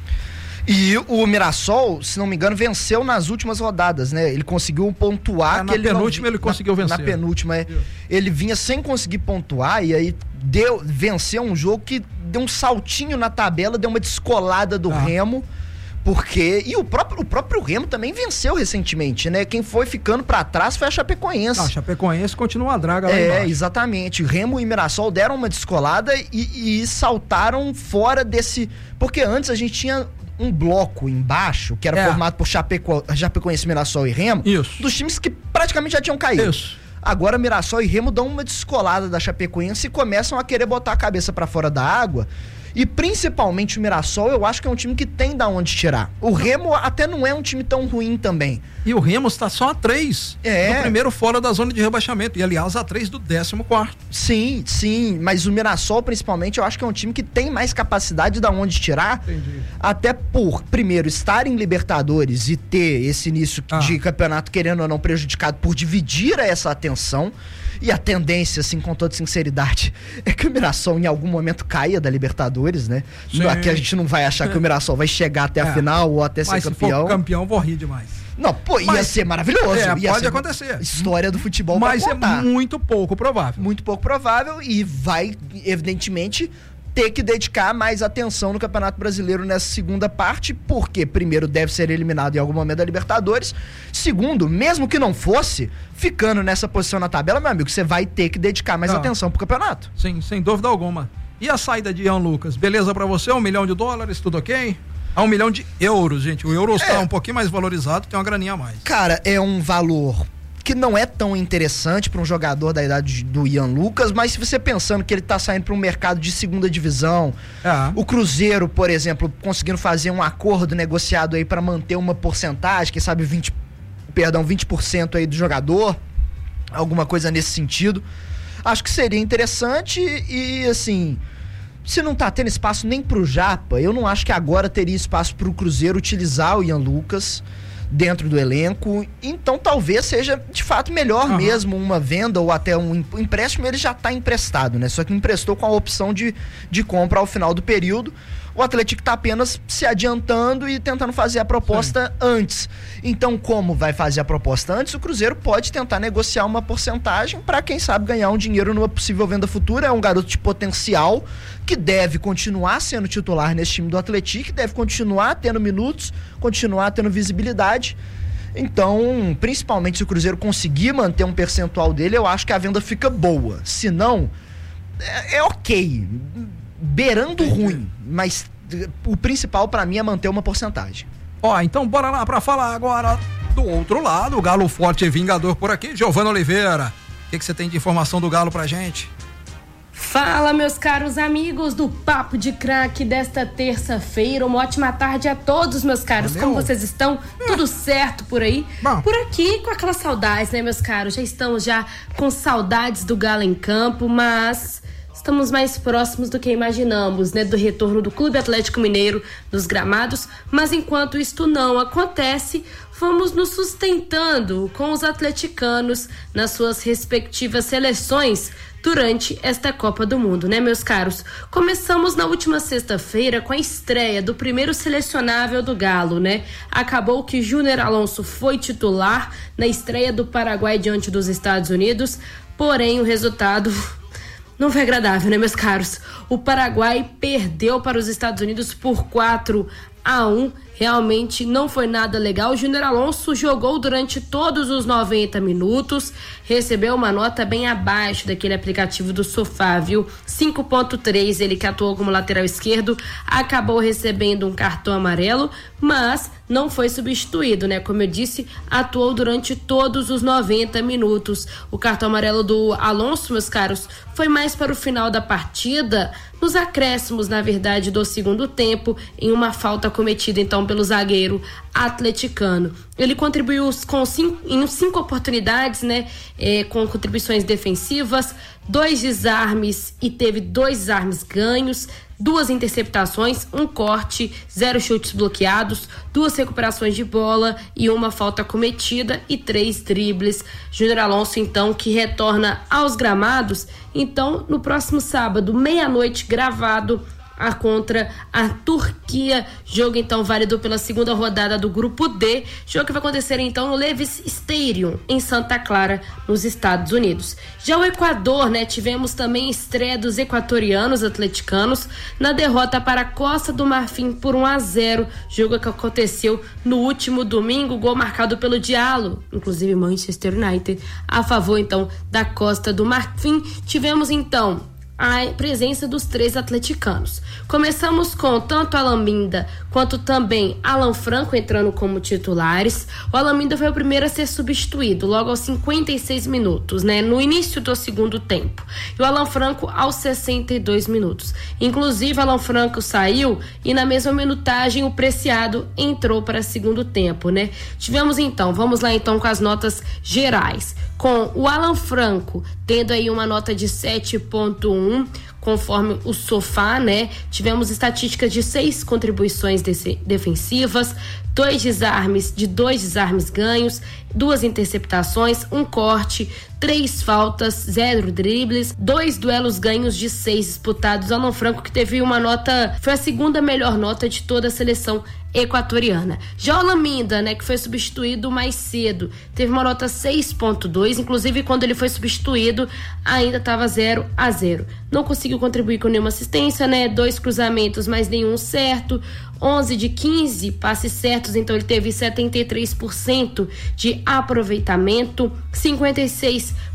E o Mirassol, se não me engano, venceu nas últimas rodadas, né? Ele conseguiu pontuar. É, na que ele penúltima não, ele conseguiu na, vencer. Na penúltima, é, ele vinha sem conseguir pontuar e aí deu, venceu um jogo que deu um saltinho na tabela, deu uma descolada do ah. Remo, porque... E o próprio, o próprio Remo também venceu recentemente, né? Quem foi ficando pra trás foi a Chapecoense. Não, a Chapecoense continua a draga lá É, embaixo. Exatamente. Remo e Mirassol deram uma descolada e, e saltaram fora desse... Porque antes a gente tinha um bloco embaixo, que era é. formado por Chapeco, Chapecoense, Mirassol e Remo, Isso. dos times que praticamente já tinham caído. Isso. Agora Mirassol e Remo dão uma descolada da Chapecoense e começam a querer botar a cabeça pra fora da água. E principalmente o Mirassol, eu acho que é um time que tem da onde tirar. O Remo até não é um time tão ruim também. E o Remo está só a três é. do primeiro fora da zona de rebaixamento. E aliás, a três do décimo quarto. Sim, sim. Mas o Mirassol, principalmente, eu acho que é um time que tem mais capacidade da onde tirar. Entendi. Até por, primeiro, estar em Libertadores e ter esse início ah. de campeonato, querendo ou não, prejudicado por dividir essa atenção. E a tendência, assim, com toda sinceridade, é que o Mirassol em algum momento caia da Libertadores, né? Sim. Aqui a gente não vai achar que o Mirassol vai chegar até é. a final ou até ser Mas campeão. Se for campeão, vou rir demais. Não, pô, ia Mas, ser maravilhoso. É, ia pode ser acontecer. História do futebol. Mas é muito pouco provável. Muito pouco provável e vai, evidentemente, ter que dedicar mais atenção no Campeonato Brasileiro nessa segunda parte, porque, primeiro, deve ser eliminado em algum momento da Libertadores. Segundo, mesmo que não fosse, ficando nessa posição na tabela, meu amigo, você vai ter que dedicar mais ah. atenção pro campeonato. Sim, sem dúvida alguma. E a saída de Ian Lucas? Beleza pra você? Um milhão de dólares, tudo ok? a um milhão de euros, gente. O euro está é. um pouquinho mais valorizado, tem uma graninha a mais. Cara, é um valor que não é tão interessante para um jogador da idade do Ian Lucas, mas se você pensando que ele tá saindo para um mercado de segunda divisão, é. o Cruzeiro, por exemplo, conseguindo fazer um acordo negociado aí para manter uma porcentagem, quem sabe vinte, perdão, vinte por cento aí do jogador, alguma coisa nesse sentido, acho que seria interessante e, assim, se não tá tendo espaço nem pro Japa, eu não acho que agora teria espaço pro Cruzeiro utilizar o Ian Lucas dentro do elenco, então talvez seja de fato melhor uhum. mesmo uma venda ou até um empréstimo. Ele já está emprestado, né? Só que emprestou com a opção de, de compra ao final do período. O Atlético está apenas se adiantando e tentando fazer a proposta Sim. antes. Então, como vai fazer a proposta antes, o Cruzeiro pode tentar negociar uma porcentagem para, quem sabe, ganhar um dinheiro numa possível venda futura. É um garoto de potencial que deve continuar sendo titular nesse time do Atlético, deve continuar tendo minutos, continuar tendo visibilidade. Então, principalmente se o Cruzeiro conseguir manter um percentual dele, eu acho que a venda fica boa. Se não, é, é ok. Beirando Entendi. ruim, mas o principal pra mim é manter uma porcentagem. Ó, então bora lá pra falar agora do outro lado, o Galo forte e vingador por aqui, Giovana Oliveira. O que, que você tem de informação do Galo pra gente? Fala, meus caros amigos do Papo de Craque desta terça-feira. Uma ótima tarde a todos, meus caros. Valeu. Como vocês estão? É. Tudo certo por aí? Bom. Por aqui, com aquelas saudades, né, meus caros? Já estamos já com saudades do Galo em campo, mas estamos mais próximos do que imaginamos, né, do retorno do Clube Atlético Mineiro nos gramados, mas enquanto isto não acontece, vamos nos sustentando com os atleticanos nas suas respectivas seleções durante esta Copa do Mundo, né, meus caros? Começamos na última sexta-feira com a estreia do primeiro selecionável do Galo, né? Acabou que Júnior Alonso foi titular na estreia do Paraguai diante dos Estados Unidos, porém o resultado não foi agradável, né, meus caros? O Paraguai perdeu para os Estados Unidos por quatro a um. Realmente não foi nada legal. O Júnior Alonso jogou durante todos os noventa minutos, recebeu uma nota bem abaixo daquele aplicativo do Sofá, viu? cinco ponto três, ele que atuou como lateral esquerdo, acabou recebendo um cartão amarelo, mas não foi substituído, né? Como eu disse, atuou durante todos os noventa minutos. O cartão amarelo do Alonso, meus caros, foi mais para o final da partida, nos acréscimos, na verdade, do segundo tempo, em uma falta cometida, então, pelo zagueiro atleticano. Ele contribuiu com cinco, em cinco oportunidades, né? É, com contribuições defensivas, dois desarmes e teve dois desarmes ganhos, duas interceptações, um corte, zero chutes bloqueados, duas recuperações de bola e uma falta cometida e três dribles. Júnior Alonso, então, que retorna aos gramados, então, no próximo sábado, meia-noite, gravado a contra a Turquia, jogo então válido pela segunda rodada do grupo D, jogo que vai acontecer então no Levi's Stadium em Santa Clara, nos Estados Unidos. Já o Equador, né, tivemos também estreia dos equatorianos atleticanos na derrota para a Costa do Marfim por um a zero, jogo que aconteceu no último domingo, gol marcado pelo Diallo, inclusive Manchester United, a favor então da Costa do Marfim. Tivemos então a presença dos três atleticanos. Começamos com tanto Alan Minda quanto também Alan Franco entrando como titulares. O Alan Minda foi o primeiro a ser substituído logo aos cinquenta e seis minutos, né, no início do segundo tempo, e o Alan Franco aos sessenta e dois minutos. Inclusive, Alan Franco saiu e na mesma minutagem o Preciado entrou para segundo tempo, né? Tivemos então, vamos lá então com as notas gerais, com o Alan Franco tendo aí uma nota de sete ponto um, conforme o Sofá, né? Tivemos estatísticas de seis contribuições defensivas, dois desarmes, de dois desarmes ganhos, duas interceptações, um corte, três faltas, zero dribles, dois duelos ganhos de seis disputados. Alan Franco, que teve uma nota, foi a segunda melhor nota de toda a seleção equatoriana. Já o Alan Minda, né, que foi substituído mais cedo, teve uma nota seis ponto dois, inclusive quando ele foi substituído ainda estava zero a zero. Não conseguiu contribuir com nenhuma assistência, né? Dois cruzamentos, mas nenhum certo. onze de quinze passes certos, então ele teve setenta e três por cento de aproveitamento, cinquenta e seis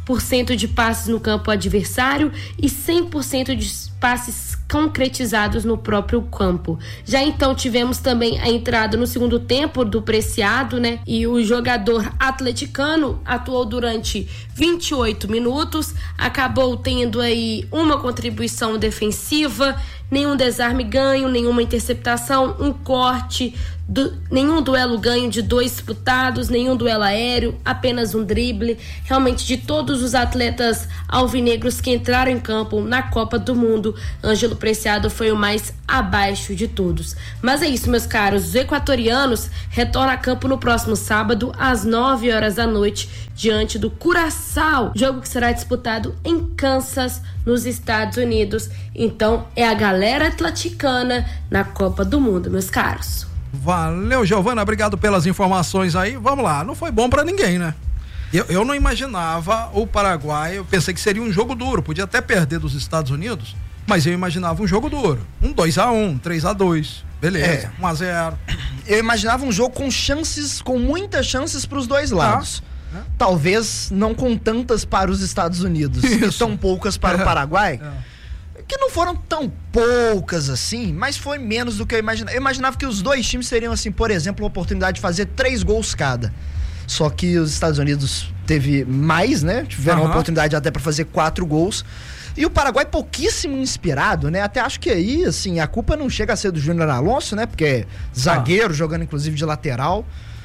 por cento de passes no campo adversário e cem por cento de passes concretizados no próprio campo. Já então tivemos também a entrada no segundo tempo do Preciado, né? E o jogador atleticano atuou durante vinte e oito minutos, acabou tendo aí uma contribuição defensiva, nenhum desarme ganho, nenhuma interceptação, um corte, do, nenhum duelo ganho de dois disputados, nenhum duelo aéreo, apenas um drible. Realmente, de todos os atletas alvinegros que entraram em campo na Copa do Mundo, Ângelo Preciado foi o mais abaixo de todos. Mas é isso, meus caros, os equatorianos retornam a campo no próximo sábado às nove horas da noite diante do Curaçao, jogo que será disputado em Kansas, nos Estados Unidos. Então é a galera atleticana na Copa do Mundo, meus caros. Valeu, Giovana, obrigado pelas informações aí. Vamos lá, não foi bom pra ninguém, né? Eu, eu não imaginava o Paraguai, eu pensei que seria um jogo duro, podia até perder dos Estados Unidos, mas eu imaginava um jogo duro, um dois a um, três a dois, beleza, é. um a zero. Eu imaginava um jogo com chances, com muitas chances pros dois lados. Ah. Talvez não com tantas para os Estados Unidos Isso. e tão poucas para é. o Paraguai. É. Que não foram tão poucas assim, mas foi menos do que eu imaginava. Eu imaginava que os dois times teriam, assim, por exemplo, a oportunidade de fazer três gols cada. Só que os Estados Unidos teve mais, né? Tiveram uhum. a oportunidade até para fazer quatro gols. E o Paraguai pouquíssimo inspirado, né? Até acho que aí, assim, a culpa não chega a ser do Júnior Alonso, né? Porque é zagueiro, ah. jogando inclusive de lateral.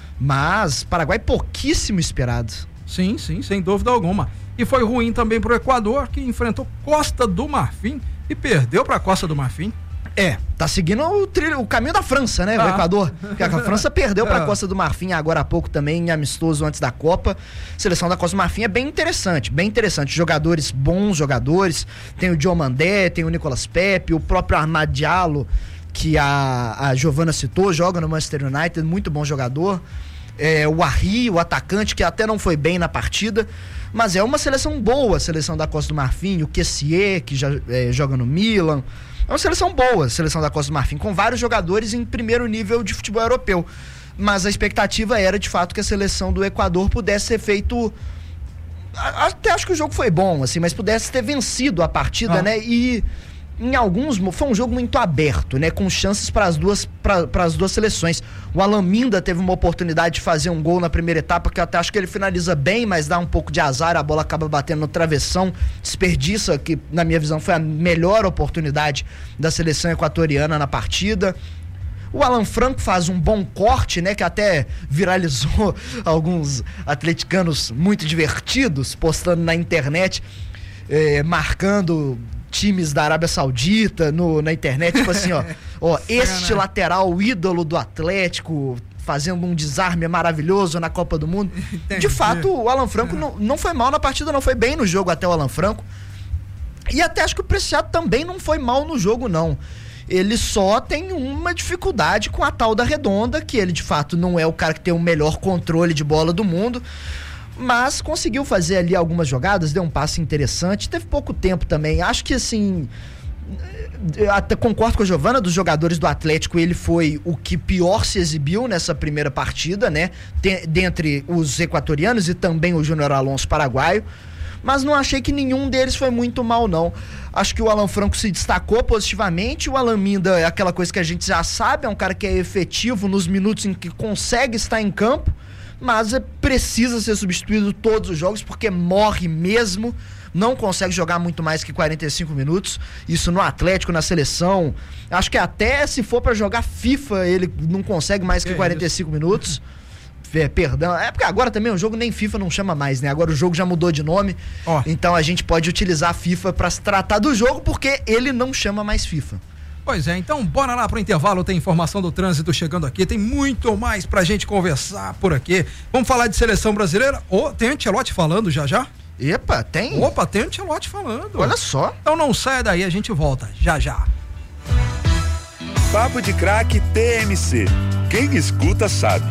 Mas Paraguai pouquíssimo inspirado. Sim, sim, sem dúvida alguma. E foi ruim também pro Equador, que enfrentou Costa do Marfim e perdeu pra Costa do Marfim. É, tá seguindo o, trilho, o caminho da França, né? Ah. O Equador. Porque a França perdeu pra é. Costa do Marfim agora há pouco também, amistoso antes da Copa. A seleção da Costa do Marfim é bem interessante, bem interessante. Jogadores, bons jogadores. Tem o Diomandé, tem o Nicolas Pepe, o próprio Armad Diallo, que a, a Giovana citou, joga no Manchester United, muito bom jogador. É, o Arri, o atacante, que até não foi bem na partida, mas é uma seleção boa, a seleção da Costa do Marfim. O Kessié, que já é, joga no Milan. É uma seleção boa, a seleção da Costa do Marfim, com vários jogadores em primeiro nível de futebol europeu. Mas a expectativa era, de fato, que a seleção do Equador pudesse ter feito... Até acho que o jogo foi bom, assim, mas pudesse ter vencido a partida, ah. né? E... em alguns, foi um jogo muito aberto, né? Com chances para as duas, para as duas seleções. O Alan Minda teve uma oportunidade de fazer um gol na primeira etapa, que eu até acho que ele finaliza bem, mas dá um pouco de azar, a bola acaba batendo no travessão, desperdiça, que na minha visão foi a melhor oportunidade da seleção equatoriana na partida. O Alan Franco faz um bom corte, né? Que até viralizou alguns atleticanos muito divertidos, postando na internet, eh, marcando times da Arábia Saudita no, na internet, tipo assim, ó, ó este é, né? lateral, o ídolo do Atlético, fazendo um desarme maravilhoso na Copa do Mundo. Entendi. De fato, o Alan Franco é. não, não foi mal na partida, não foi bem no jogo até o Alan Franco. E até acho que o Preciado também não foi mal no jogo, não. Ele só tem uma dificuldade com a tal da Redonda, que ele de fato não é o cara que tem o melhor controle de bola do mundo, mas conseguiu fazer ali algumas jogadas, deu um passe interessante, teve pouco tempo também. Acho que assim, até concordo com a Giovana, dos jogadores do Atlético, ele foi o que pior se exibiu nessa primeira partida, né? Tem, dentre os equatorianos e também o Júnior Alonso paraguaio, mas não achei que nenhum deles foi muito mal, não. Acho que o Alan Franco se destacou positivamente, o Alan Minda é aquela coisa que a gente já sabe, é um cara que é efetivo nos minutos em que consegue estar em campo, mas precisa ser substituído todos os jogos, porque morre mesmo, não consegue jogar muito mais que quarenta e cinco minutos, isso no Atlético, na seleção, acho que até se for pra jogar FIFA, ele não consegue mais que, que quarenta e cinco isso? minutos, é, perdão, é porque agora também o jogo nem FIFA não chama mais, né, agora o jogo já mudou de nome, oh. Então a gente pode utilizar a FIFA pra se tratar do jogo, porque ele não chama mais FIFA. Pois é, então bora lá pro intervalo, tem informação do trânsito chegando aqui, tem muito mais pra gente conversar por aqui. Vamos falar de seleção brasileira? Oh, tem Ancelotti falando já já? Epa, tem? Opa, tem Ancelotti falando. Olha só. Então não saia daí, a gente volta já já. Papo de Craque T M C. Quem escuta sabe.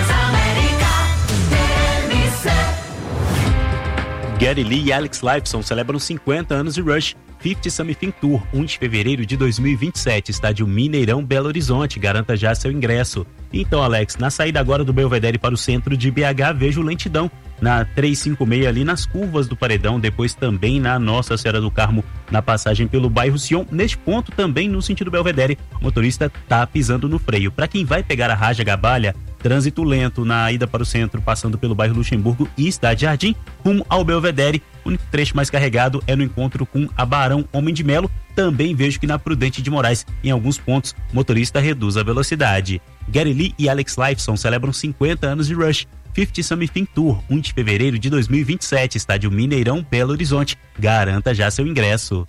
Geddy Lee e Alex Lifeson celebram cinquenta anos de Rush. cinquenta Something Tour, um de fevereiro de dois mil e vinte e sete, estádio Mineirão, Belo Horizonte. Garanta já seu ingresso. Então, Alex, na saída agora do Belvedere para o centro de B H, vejo lentidão. na trezentos e cinquenta e seis ali nas curvas do Paredão, depois também na Nossa Senhora do Carmo, na passagem pelo bairro Sion. Neste ponto também no sentido Belvedere, o motorista tá pisando no freio. Para quem vai pegar a Raja Gabalha, trânsito lento na ida para o centro, passando pelo bairro Luxemburgo e Cidade Jardim, rumo ao Belvedere. O único trecho mais carregado é no encontro com a Barão Homem de Melo. Também vejo que na Prudente de Moraes, em alguns pontos, o motorista reduz a velocidade. Gary Lee e Alex Lifeson celebram cinquenta anos de Rush. cinquenta Something Tour, um de fevereiro de dois mil e vinte e sete, estádio Mineirão, Belo Horizonte. Garanta já seu ingresso.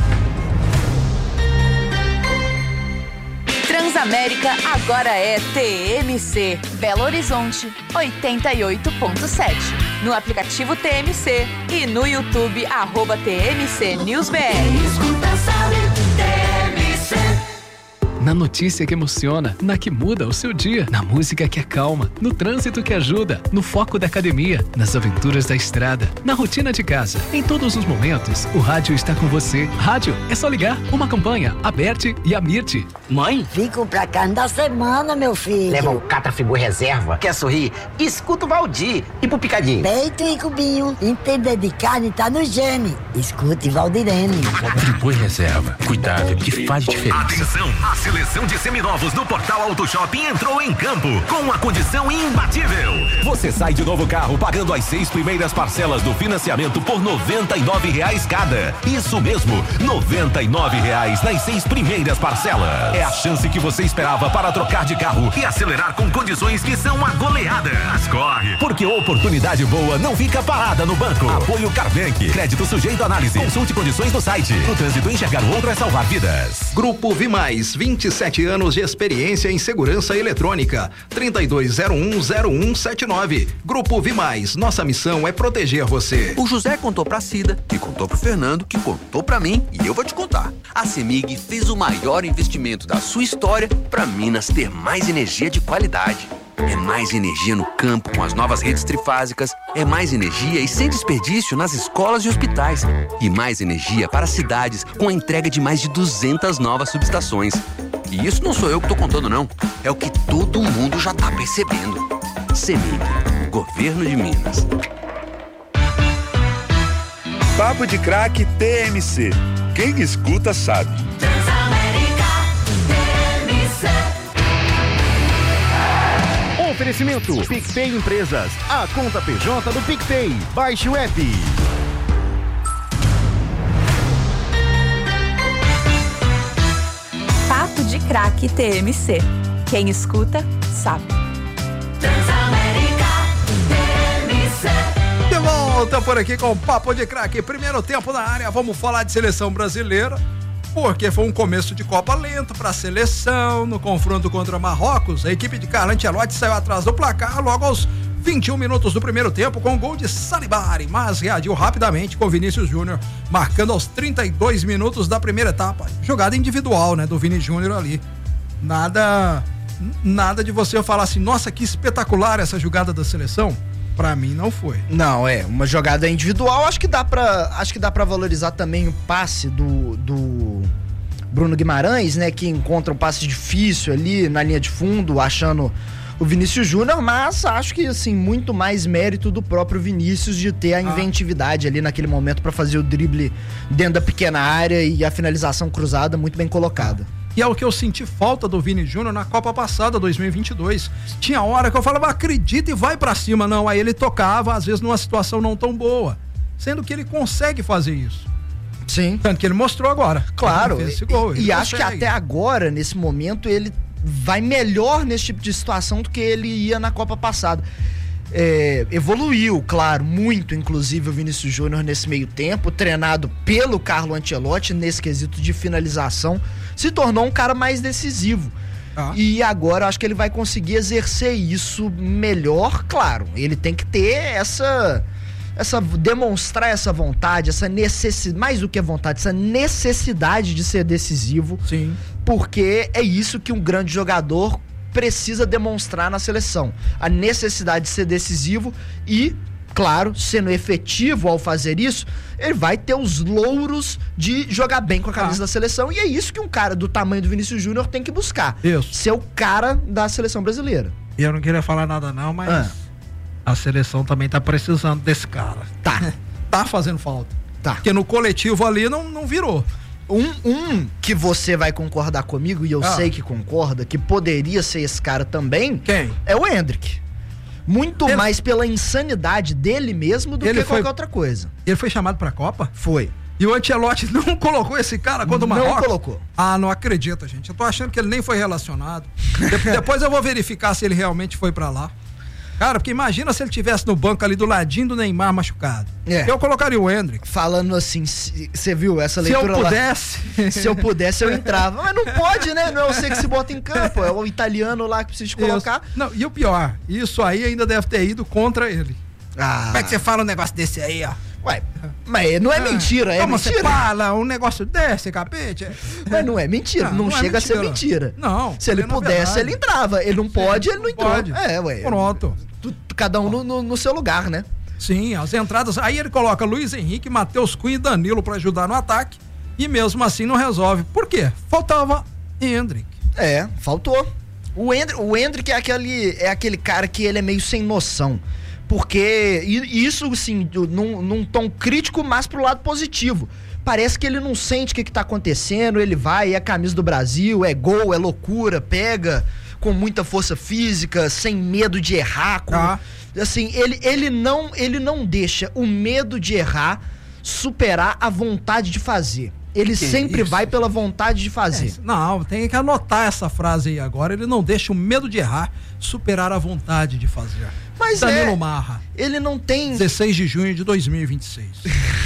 Transamérica agora é T M C, Belo Horizonte, oitenta e oito ponto sete. No aplicativo T M C e no YouTube, arroba T M C News B R. Na notícia que emociona, na que muda o seu dia, na música que acalma, no trânsito que ajuda, no foco da academia, nas aventuras da estrada, na rotina de casa. Em todos os momentos, o rádio está com você. Rádio, é só ligar. Uma campanha, a Berti e a Mirti. Mãe? Fico pra cá da semana, meu filho. Leva o Catrafigu Reserva. Quer sorrir? Escuta o Valdir. E pro Picadinho? Peito e cubinho. Entender de carne tá no gene. Escute Valdirene. Friboi Reserva. Cuidado que faz diferença. Atenção! A seleção de seminovos do Portal Auto Shopping entrou em campo com uma condição imbatível. Você sai de novo carro pagando as seis primeiras parcelas do financiamento por noventa e nove reais cada. Isso mesmo, noventa e nove reais nas seis primeiras parcelas. É a chance que você esperava para trocar de carro e acelerar com condições que são a goleada. Mas corre, porque oportunidade boa não fica parada no banco. Apoio Carbank, crédito sujeito à análise. Consulte condições no site. No trânsito, enxergar o outro é salvar vidas. Grupo Vimais, vinte e sete anos de experiência em segurança eletrônica. trinta e dois zero um zero um sete nove. Grupo Vimais, nossa missão é proteger você. O José contou pra Cida, que contou pro Fernando, que contou pra mim, e eu vou te contar. A CEMIG fez o maior investimento da sua história pra Minas ter mais energia de qualidade. É mais energia no campo com as novas redes trifásicas, é mais energia e sem desperdício nas escolas e hospitais, e mais energia para cidades com a entrega de mais de duzentas novas subestações. E isso não sou eu que tô contando, não. É o que todo mundo já tá percebendo. CEMIG, Governo de Minas. Papo de Craque T M C. Quem escuta sabe. Transamérica T M C. Oferecimento PicPay Empresas, a conta P J do PicPay. Baixe o app. Papo de Craque T M C. Quem escuta, sabe. Transamérica T M C. De volta por aqui com o Papo de Craque. Primeiro tempo na área, vamos falar de seleção brasileira. Porque foi um começo de Copa lento para a seleção. No confronto contra Marrocos, a equipe de Carlo Ancelotti saiu atrás do placar logo aos vinte e um minutos do primeiro tempo com o gol de Salibari, mas reagiu rapidamente com Vinícius Júnior, marcando aos trinta e dois minutos da primeira etapa. Jogada individual, né, do Vini Júnior ali. Nada, nada de você falar assim, nossa, que espetacular essa jogada da seleção. Pra mim não foi. Não, é, uma jogada individual, acho que dá pra, acho que dá pra valorizar também o passe do, do Bruno Guimarães, né, que encontra um passe difícil ali na linha de fundo, achando o Vinícius Júnior, mas acho que, assim, muito mais mérito do próprio Vinícius de ter a inventividade ah. ali naquele momento pra fazer o drible dentro da pequena área e a finalização cruzada muito bem colocada. E é o que eu senti falta do Vini Júnior na Copa passada, dois mil e vinte e dois. Tinha hora que eu falava, acredita e vai pra cima. Não, aí ele tocava, às vezes numa situação não tão boa. Sendo que ele consegue fazer isso. Sim. Tanto que ele mostrou agora. Claro. Ele fez esse gol, e ele acho que até agora, nesse momento, ele vai melhor nesse tipo de situação do que ele ia na Copa passada. É, evoluiu, claro, muito, inclusive o Vinícius Júnior nesse meio tempo, treinado pelo Carlo Ancelotti nesse quesito de finalização, se tornou um cara mais decisivo. Ah. E agora eu acho que ele vai conseguir exercer isso melhor, claro. Ele tem que ter essa, essa demonstrar essa vontade, essa necessidade, mais do que a vontade, essa necessidade de ser decisivo. Sim. Porque é isso que um grande jogador precisa demonstrar na seleção, a necessidade de ser decisivo e, claro, sendo efetivo ao fazer isso, ele vai ter os louros de jogar bem com a camisa ah. da seleção, e é isso que um cara do tamanho do Vinícius Júnior tem que buscar, isso. ser o cara da seleção brasileira. E eu não queria falar nada não, mas ah. A seleção também tá precisando desse cara. Tá. Tá fazendo falta. Tá. Porque no coletivo ali não, não virou. Um, um que você vai concordar comigo, e eu Ah. sei que concorda, que poderia ser esse cara também. Quem? É o Hendrick. Muito Ele- mais pela insanidade dele mesmo do Ele que foi- qualquer outra coisa. Ele foi chamado pra Copa? Foi. E o Ancelotti não colocou esse cara contra o Não Marrocos? colocou. Ah, não acredito, gente. Eu tô achando que ele nem foi relacionado. De- depois eu vou verificar se ele realmente foi pra lá. Cara, porque imagina se ele tivesse no banco ali do ladinho do Neymar machucado. É. Eu colocaria o Hendrick. Falando assim, você viu essa Se eu leitura lá? pudesse. Se eu pudesse, eu entrava. Mas não pode, né? Não é você que se bota em campo. É o italiano lá que precisa te colocar. Isso. Não, e o pior, isso aí ainda deve ter ido contra ele. Ah. Como é que você fala um negócio desse aí, ó? Ué, mas não é mentira, é Como mentira. você fala um negócio desse, capete? Mas não é mentira, não, Não, não é chega a ser mentira. mentira. Não. Se ele é na pudesse, verdade. ele entrava. Ele não pode, ele não entrou. pode. É, ué. Pronto. Tu- cada um no, no- no seu lugar, né? Sim, as entradas. Aí ele coloca Luiz Henrique, Matheus Cunha e Danilo pra ajudar no ataque. E mesmo assim não resolve. Por quê? Faltava Hendrick. É, faltou. O Hendrick, o Hendrick é aquele, é aquele cara que ele é meio sem noção. Porque, e isso assim, do- num, num tom crítico, mas pro lado positivo. Parece que ele não sente o que, que tá acontecendo, ele vai, é a camisa do Brasil, é gol, é loucura, pega com muita força física, sem medo de errar. Com, Ah. Assim, ele, ele, não, ele não deixa o medo de errar superar a vontade de fazer. Ele Que sempre isso? vai pela vontade de fazer. É, não, tem que anotar essa frase aí agora. Ele não deixa o medo de errar superar a vontade de fazer. Mas Danilo é, Marra. ele não tem. dezesseis de junho de dois mil e vinte e seis.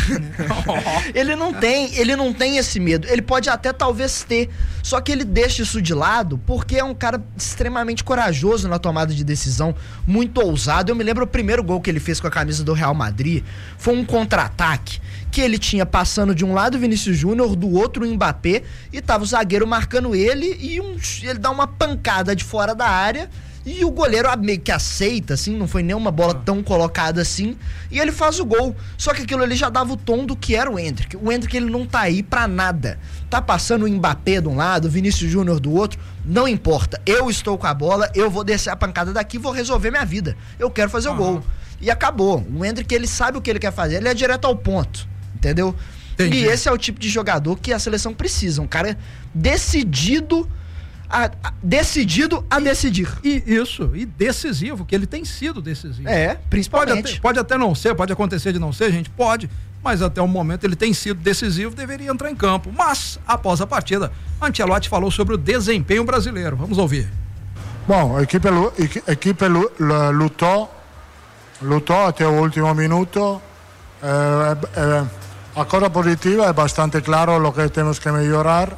Ele não tem, ele não tem esse medo. Ele pode até talvez ter, só que ele deixa isso de lado porque é um cara extremamente corajoso na tomada de decisão, muito ousado. Eu me lembro o primeiro gol que ele fez com a camisa do Real Madrid, foi um contra-ataque que ele tinha passando de um lado o Vinícius Júnior, do outro o Mbappé, e tava o zagueiro marcando ele e um, ele dá uma pancada de fora da área. E o goleiro meio que aceita, assim, não foi nenhuma bola tão colocada assim, e ele faz o gol. Só que aquilo ali já dava o tom do que era o Hendrick. O Hendrick, ele não tá aí pra nada. Tá passando o Mbappé de um lado, o Vinícius Júnior do outro, não importa. Eu estou com a bola, eu vou descer a pancada daqui, vou resolver minha vida. Eu quero fazer o gol. E acabou. O Hendrick, ele sabe o que ele quer fazer, ele é direto ao ponto, entendeu? Entendi. E esse é o tipo de jogador que a seleção precisa, um cara decidido... A, a- decidido a decidir. E isso, e decisivo, que ele tem sido decisivo. É, Pode principalmente. até, pode até não ser, pode acontecer de não ser, gente, pode, mas até o momento ele tem sido decisivo, deveria entrar em campo. Mas, após a partida, Ancelotti falou sobre o desempenho brasileiro. Vamos ouvir. Bom, a equipe, lu- equi- equipe lu- lu- lutou, lutou até o último minuto. Eh, eh, a cosa positiva é bastante claro lo que temos que melhorar,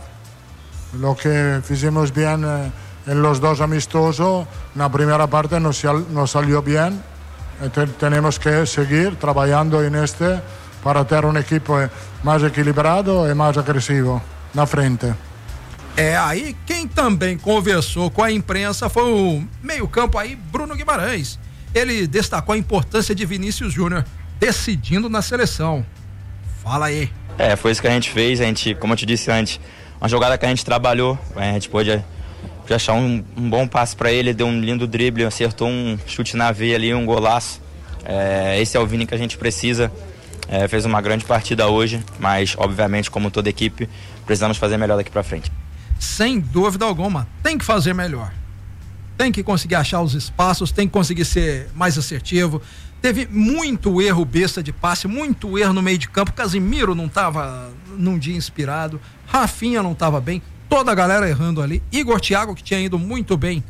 lo que fizemos bien eh, en los dos amistosos. Na primeira parte nos, sal- nos salió bien. Eh, te- tenemos que seguir trabajando en este para ter um equipo eh, mais equilibrado e mais agressivo na frente. É, aí quem também conversou com a imprensa foi o meio-campo aí, Bruno Guimarães. Ele destacou a importância de Vinícius Júnior decidindo na seleção. Fala aí. É, foi isso que a gente fez. A gente, como eu te disse antes, uma jogada que a gente trabalhou. A gente pôde, pôde achar um, um bom passe para ele, deu um lindo drible, acertou um chute na veia ali, um golaço. É, esse é o Vini que a gente precisa. É, fez uma grande partida hoje, mas obviamente, como toda equipe, precisamos fazer melhor daqui para frente. Sem dúvida alguma, tem que fazer melhor. Tem que conseguir achar os espaços, tem que conseguir ser mais assertivo. Teve muito erro besta de passe, muito erro no meio de campo. Casimiro não estava num dia inspirado, Rafinha não estava bem, toda a galera errando ali. Igor Thiago, que tinha ido muito bem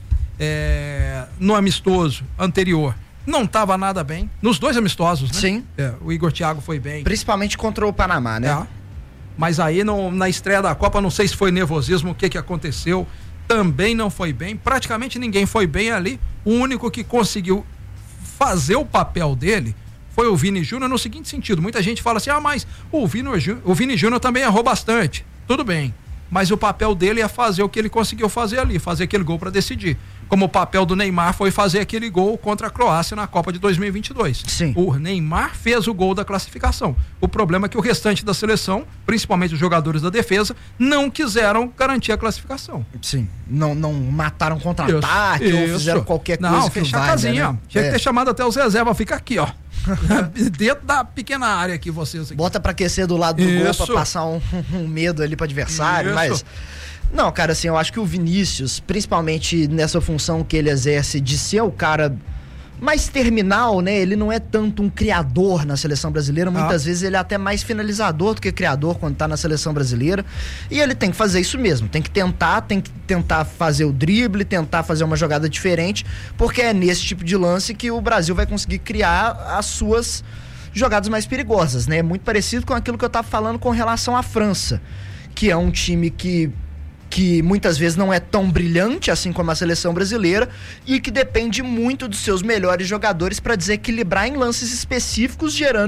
é, no amistoso anterior, não estava nada bem. Nos dois amistosos, né? Sim. É, o Igor Thiago foi bem. Principalmente contra o Panamá, né? É. Mas aí no, na estreia da Copa, não sei se foi nervosismo, o que que aconteceu, também não foi bem, praticamente ninguém foi bem ali. O único que conseguiu fazer o papel dele foi o Vini Júnior no seguinte sentido: muita gente fala assim, ah, mas o Vini, Jú- o Vini Júnior também errou bastante. Tudo bem, mas o papel dele é fazer o que ele conseguiu fazer ali, fazer aquele gol para decidir. Como o papel do Neymar foi fazer aquele gol contra a Croácia na Copa de dois mil e vinte e dois. Sim. O Neymar fez o gol da classificação. O problema é que o restante da seleção, principalmente os jogadores da defesa, não quiseram garantir a classificação. Sim. Não, não mataram contra-ataque ou fizeram qualquer coisa. Não, que fechar a valha, casinha. né? Tinha É. que ter chamado até os reservas, fica aqui, ó. Dentro da pequena área aqui, vocês aqui. Bota pra aquecer do lado do Isso. gol pra passar um, um medo ali pro adversário, Isso. mas... Não, cara, assim, eu acho que o Vinícius, principalmente nessa função que ele exerce de ser o cara mais terminal, né? Ele não é tanto um criador na seleção brasileira, muitas Ah. vezes ele é até mais finalizador do que criador quando tá na seleção brasileira, e ele tem que fazer isso mesmo, tem que tentar, tem que tentar fazer o drible, tentar fazer uma jogada diferente, porque é nesse tipo de lance que o Brasil vai conseguir criar as suas jogadas mais perigosas, né? Muito parecido com aquilo que eu tava falando com relação à França, que é um time que que muitas vezes não é tão brilhante assim como a seleção brasileira e que depende muito dos seus melhores jogadores para desequilibrar em lances específicos, gerando